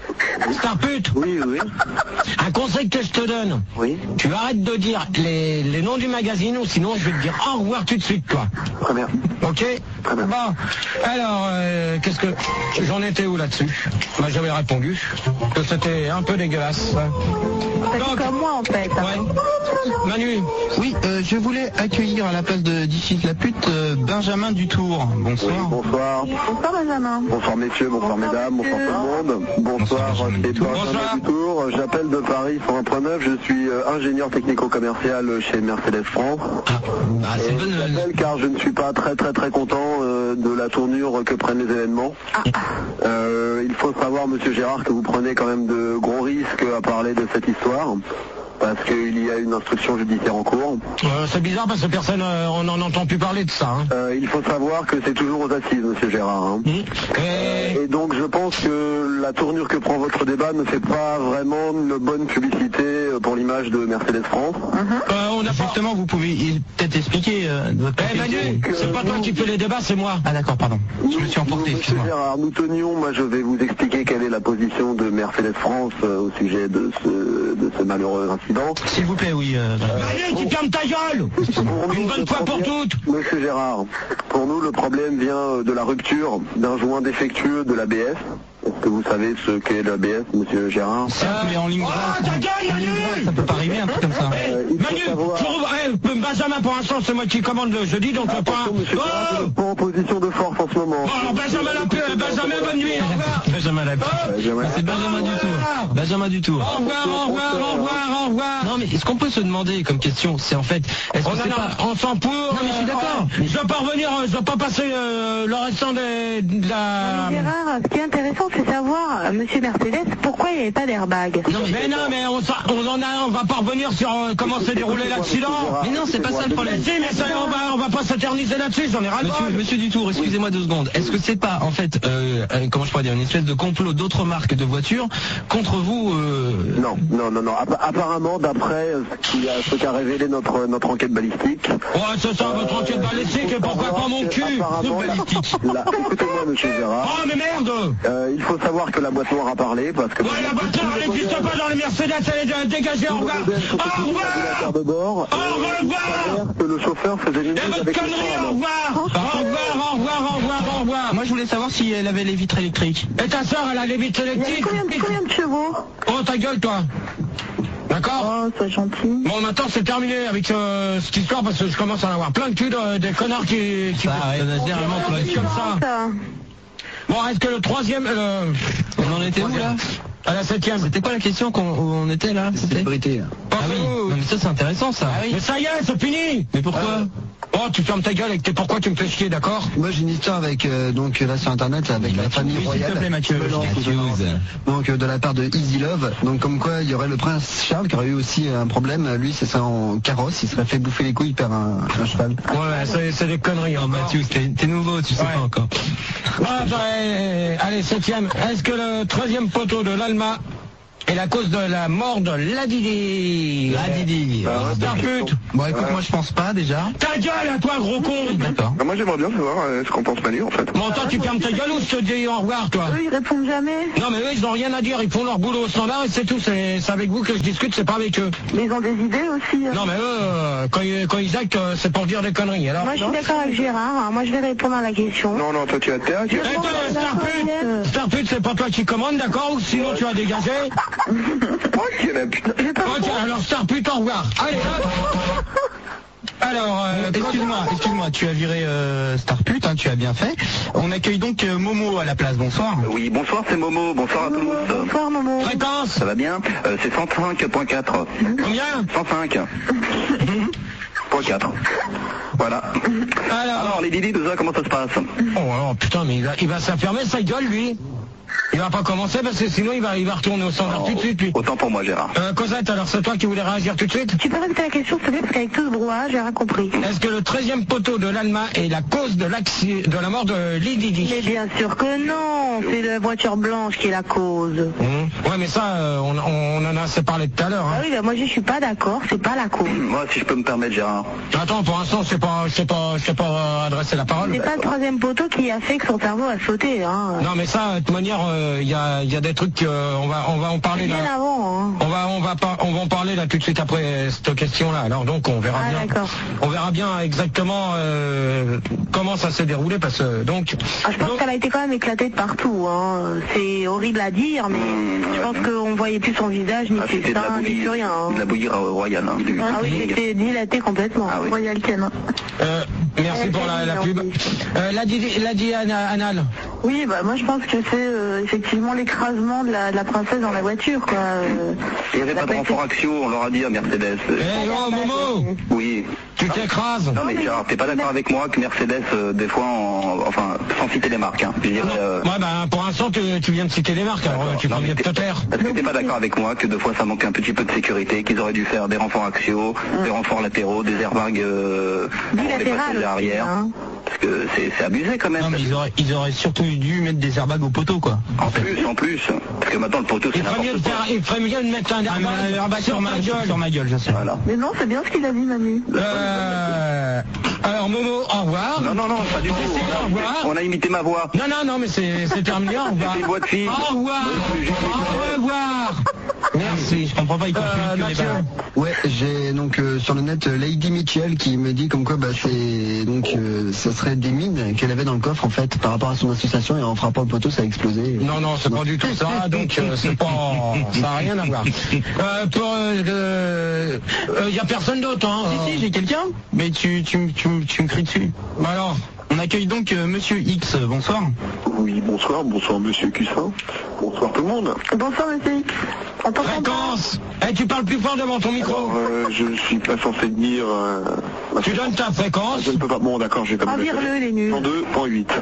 Star pute. Oui, oui, Un conseil que je te donne. oui. Tu arrêtes de dire les, les noms du magazine ou sinon je vais te dire au revoir tout de suite, toi. Très bien. Ok. Très bien. Bon, alors, euh, qu'est-ce que... J'en étais où là-dessus? Bah, j'avais répondu que c'était un peu dégueulasse. T'as dit comme moi en fait. Ouais. Manu. Oui, euh, je voulais accueillir à la place de d'ici la pute euh, Benjamin Dutour. Oui, Bonsoir. bonsoir. Bonsoir Benjamin. Bonsoir messieurs, bonsoir, Bonsoir, mesdames, bonsoir monsieur. tout le monde. Bonsoir, Bonsoir, c'est Bonsoir. Benjamin Dutour. J'appelle de Paris sur un point neuf. Je suis euh, ingénieur technico-commercial chez Mercedes France. Ah, bah, c'est Et une bonne je nouvelle. t'appelle car je ne suis pas très très très content euh, de la tournure que prennent les événements. Euh, il faut savoir, monsieur Gérard, que vous prenez quand même de gros risques à parler de cette histoire. parce qu'il y a une instruction judiciaire en cours. Euh, c'est bizarre parce que personne, euh, on n'en entend plus parler de ça. Hein. Euh, il faut savoir que c'est toujours aux assises, monsieur Gérard. Hein. Mmh. Et... Et donc je pense que la tournure que prend votre débat ne fait pas vraiment une bonne publicité pour l'image de Mercedes France. Mmh. Euh, on a justement, vous pouvez peut-être expliquer euh, votre Eh Manu, c'est pas toi qui fais les débats, c'est moi. Ah d'accord, pardon. Je me suis emporté, Monsieur Gérard, nous tenions, moi je vais vous expliquer quelle est la position de Mercedes France euh, au sujet de ce, de ce malheureux incident. S'il vous plaît, oui. Euh, Manu, tu fermes ta gueule. Une bonne fois pour toutes. Monsieur Gérard, pour nous le problème vient de la rupture d'un joint défectueux de l'A B S. Est-ce que vous savez ce qu'est l'A B S, monsieur Gérard? Si vous voulez en ligne droite, oh, ta gueule, Manu. Ça peut pas arriver un truc comme ça. Euh, Manu, savoir... pour... eh, Benjamin, pour l'instant, c'est moi qui commande le jeudi, donc le point. Oh pas en position de force en ce moment. Oh, alors Benjamin Lapierre, Benjamin, bonne nuit, au revoir. Benjamin Lapierre. C'est Benjamin du tout. Benjamin du tout. Au revoir, au revoir, au revoir, au revoir. Non, mais ce qu'on peut se demander comme question, c'est en fait, est-ce que on, c'est pas... on s'en pour. Non, mais je suis d'accord. Euh, je veux pas revenir, je veux pas passer euh, le restant de, de la... Mais Gérard, ce qui est intéressant, c'est savoir, monsieur Mercedes, pourquoi il n'y avait pas d'airbag. Non, mais, mais non, mais on, on en a, on va pas revenir sur euh, comment s'est déroulé l'accident. Mais non, c'est pas ça le problème. Si, mais ça, on va, on va pas s'éterniser là-dessus, j'en ai ras le bol. Monsieur, monsieur Dutour, excusez-moi deux secondes. Est-ce que c'est pas, en fait, euh, comment je pourrais dire, une espèce de complot d'autres marques de voitures contre vous euh... Non, non, non, non. App apparemment, d'après ce qu'a révélé notre notre enquête balistique. Ouais, c'est ça, votre enquête balistique, et pourquoi pas mon cul? Là, écoutez-moi, monsieur Gérard. Oh, mais merde. Euh, il faut savoir que la boîte noire a parlé, parce que... Ouais, la boîte noire, elle n'existe pas dans les Mercedes, elle est dégagée, au revoir. Au revoir. De bord, au revoir. Que le chauffeur faisait une avec votre connerie, au revoir. Au revoir, au revoir, au revoir, au revoir. Moi, je voulais savoir si elle avait les vitres électriques. Et ta soeur, elle a les vitres électriques? Combien, combien de chevaux? Oh, ta gueule, toi. D'accord? Oh, c'est gentil. Bon, maintenant, c'est terminé avec euh, cette histoire, parce que je commence à en avoir plein de cul de, des connards qui... qui ça, généralement, comme ça. ça. Bon, est-ce que le troisième... Euh, on en était où, là? À la septième. C'était quoi la question qu'on on était là? Sécurité. Ah oui. Non, mais ça c'est intéressant ça. Ah oui. Mais ça y est, c'est fini. Mais pourquoi? Oh, tu fermes ta gueule avec tes pourquoi tu me fais chier, d'accord? Moi j'ai une histoire avec euh, donc là sur internet avec la famille royale. S'il te plaît, Mathieu. Donc euh, de la part de Easy Love. Donc comme quoi il y aurait le prince Charles qui aurait eu aussi un problème. Lui c'est ça en carrosse, il serait fait bouffer les couilles par un, un cheval. Ouais, c'est des conneries. Oh, Mathieu, t'es nouveau, tu sais ouais. pas encore. Ah, bah, allez, septième. Est-ce que le treizième poteau de l'Alma est la cause de la mort de Ladidi? Ladidi. Euh, Starpute. Bon, écoute, moi je pense pas déjà. Ta gueule à toi, gros con. D'accord. Moi j'aimerais bien savoir euh, ce qu'en pense Manu en fait. Bon, toi tu fermes ta gueule ou je te dis au revoir, toi? Eux, ils répondent jamais. Non, mais eux, ils ont rien à dire. Ils font leur boulot au standard et c'est tout. C'est avec vous que je discute, c'est pas avec eux. Mais ils ont des idées aussi. Hein. Non, mais eux, euh, quand, ils, quand ils actent, c'est pour dire des conneries. Alors, moi, je suis d'accord avec Gérard. Hein. Moi, je vais répondre à la question. Non, non, toi, tu as terre. Tu... Et toi, Starpute, Starpute, c'est pas toi qui commande, d'accord? Ou sinon, tu as dégagé. Ok, la putain. Ok, alors Starpute, au revoir. Allez, alors, euh, excuse-moi, excuse-moi, tu as viré euh, Starpute, hein, tu as bien fait. On accueille donc euh, Momo à la place, bonsoir. Oui, bonsoir, c'est Momo, bonsoir à tous. Bonsoir Momo. Fréquence. Ça va bien euh, C'est cent cinq virgule quatre. Combien? cent cinq virgule quatre. Voilà. Alors, alors les Didi, tout ça, comment ça se passe? Oh, alors, putain, mais il va, il va s'affirmer sa gueule, lui. Il va pas commencer parce que sinon il va, il va retourner au standard oh, tout de suite, lui. Autant pour moi, Gérard. Euh, Cosette, alors c'est toi qui voulais réagir tout de suite? Tu peux répéter la question, s'il te plaît, parce qu'avec tout ce brouhaha, j'ai rien compris. Est-ce que le treizième poteau de l'Alma est la cause de l'accident, de la mort de Lididi? Mais bien sûr que non, c'est la voiture blanche qui est la cause. Mmh. Ouais, mais ça, euh, on, on en a assez parlé tout à l'heure. Hein. Ah oui, bah moi je suis pas d'accord, c'est pas la cause. Moi, si je peux me permettre, Gérard. Attends, pour l'instant, c'est pas, je sais pas, je sais pas euh, adresser la parole. C'est pas le troisième poteau qui a fait que son cerveau a sauté, hein. Non, mais ça, de toute manière, il euh, y a, y a des trucs, euh, on va, on va en parler là. Bien avant, hein. On va, on va pas, on va en parler là tout de suite après cette question-là. Alors donc, on verra ah, bien. On verra bien exactement euh, comment ça s'est déroulé parce que donc. Ah, je pense donc... qu'elle a été quand même éclatée de partout. Hein. C'est horrible à dire, mais mmh, je pense qu'on voyait plus son visage, ni ah, ses seins, ni plus rien. Hein. De la bouillie royale. Hein, du, ah oui, c'était dilaté complètement. Ah, oui. Royal Ken. Euh, merci pour la, la pub. Euh, la dit, la dit anal. Oui, bah moi je pense que c'est euh, effectivement l'écrasement de la, de la princesse dans la voiture, quoi. Euh, Il n'y avait pas de renfort axiaux, on leur a dit à Mercedes. Eh oh, Momo, Oui. tu t'écrases. Non mais Gérard, t'es pas d'accord avec moi que Mercedes, euh, des fois, en, enfin, sans citer les marques, hein, je dirais... Euh... Ouais, bah pour l'instant, tu, tu viens de citer les marques, alors tu prends bien de te taire. Est-ce que t'es pas d'accord avec moi que deux fois ça manque un petit peu de sécurité, qu'ils auraient dû faire des renforts axiaux, mmh. des renforts latéraux, des airbags euh, pour les passagers arrière, hein. Parce que c'est abusé quand même. Non mais ils auraient, ils auraient surtout dû mettre des airbags au poteau, quoi. En plus, en plus. Parce que maintenant le poteau c'est n'importe quoi. Il ferait mieux de mettre un airbag, un airbag sur, ma gueule. Sur ma gueule, je sais. Voilà. Mais non, c'est bien ce qu'il a dit, Manu. Euh... Alors Momo, au revoir. Non, non, non, pas du tout. Au revoir. On a imité ma voix. Non, non, non, mais c'est terminé, au revoir. C'est une voix de fille. Au revoir. Au revoir. Merci, je comprends pas, il euh, que les balles. Ouais, j'ai donc euh, sur le net euh, Lady Mitchell qui me dit comme quoi bah c'est donc euh, ça serait des mines qu'elle avait dans le coffre en fait par rapport à son association et en frappant le poteau ça a explosé. Non non c'est pas du tout ça donc euh, c'est pas ça n'a rien à voir. Euh, pour il euh, euh, y a personne d'autre hein. Si si j'ai quelqu'un mais tu tu tu, tu me cries dessus. Bah alors. On accueille donc euh, Monsieur X, bonsoir. Oui, bonsoir, bonsoir Monsieur Cussin. Bonsoir tout le monde. Bonsoir Monsieur X. Fréquence. Eh, tu parles plus fort devant ton micro. Alors, euh, je ne suis pas censé dire... Euh, tu donnes ta fréquence. Je ne peux pas... Bon d'accord, j'ai pas... Envire-le les nuls. cent deux point huit.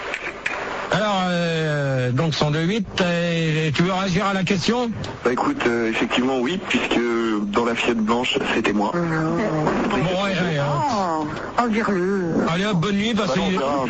Alors, euh, donc cent deux point huit, et tu veux réagir à la question? Bah écoute, euh, effectivement oui, puisque dans la Fiat blanche, c'était moi. Bon, ouais, ouais, oh, envire-le. Allez hop, bonne nuit, parce que...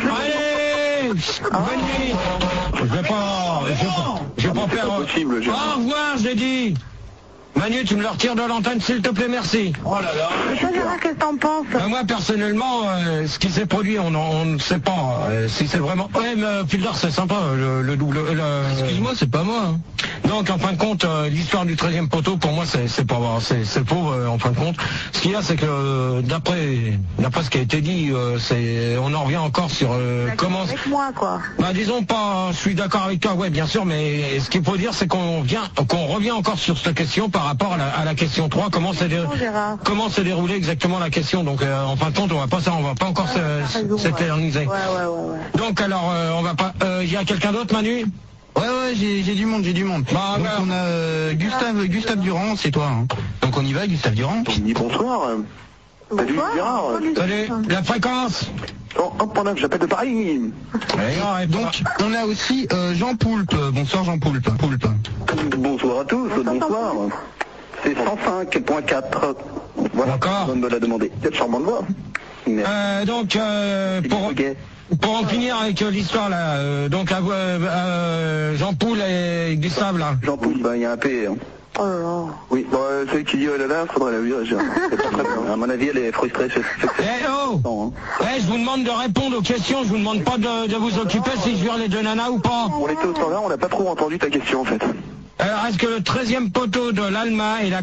Allez, bonne nuit. Je vais pas... Je vais pas, je vais pas faire... Possible, au revoir, j'ai dit. Manu, tu me le retires de l'antenne, s'il te plaît, merci. Oh là là. Mais toi, Gérard, qu'est-ce que t'en penses? Ben moi, personnellement, euh, ce qui s'est produit, on, on ne sait pas euh, si c'est vraiment... Ouais, mais euh, Filder, c'est sympa, le, le double... Le... Excuse-moi, c'est pas moi. Hein. Donc, en fin de compte, euh, l'histoire du treizième poteau, pour moi, c'est pas c'est c'est faux, euh, en fin de compte. Ce qu'il y a, c'est que, euh, d'après d'après ce qui a été dit, euh, c'est on en revient encore sur euh, comment... Avec moi, quoi. Bah, disons pas, je suis d'accord avec toi, ouais, bien sûr, mais ce qu'il faut dire, c'est qu'on vient, qu'on revient encore sur cette question par rapport à la, à la question trois, comment s'est dé... comment s'est déroulée exactement la question. Donc, euh, en fin de compte, on va pas ça, on va pas encore ouais, s'éterniser. Ouais, ouais, ouais, ouais. Donc, alors, euh, on va pas... Il euh, y a quelqu'un d'autre, Manu? Ouais ouais j'ai du monde, j'ai du monde. Bah, donc on a euh, Gustave Gustave Durand, c'est toi. Hein. Donc on y va, Gustave Durand. On dit bonsoir. Salut Gérard. Salut, la fréquence. Oh, hop, pendant que j'appelle de Paris. Et donc on a aussi euh, Jean Poulpe. Bonsoir Jean Poulpe. Poulpe. Bonsoir à tous, bonsoir. C'est cent cinq point quatre. Voilà, encore. On me l'a demandé. Quelle charmante voix. Euh, donc euh, pour... Pour en finir avec euh, l'histoire là, euh, donc à, euh, euh, Jean Poul et Gustave là. Jean Poul, ben il y a un P. Hein. Oh là là. Oui, bon, euh, celui qui dit oh là là, faudrait la virer. C'est pas très bien. À mon avis, elle est frustrée. Eh oh hein. Eh, je vous demande de répondre aux questions, je vous demande pas de, de vous occuper si je vire les deux nanas ou pas. On était au standard, on n'a pas trop entendu ta question en fait. Alors, est-ce que le treizième poteau de l'Alma et la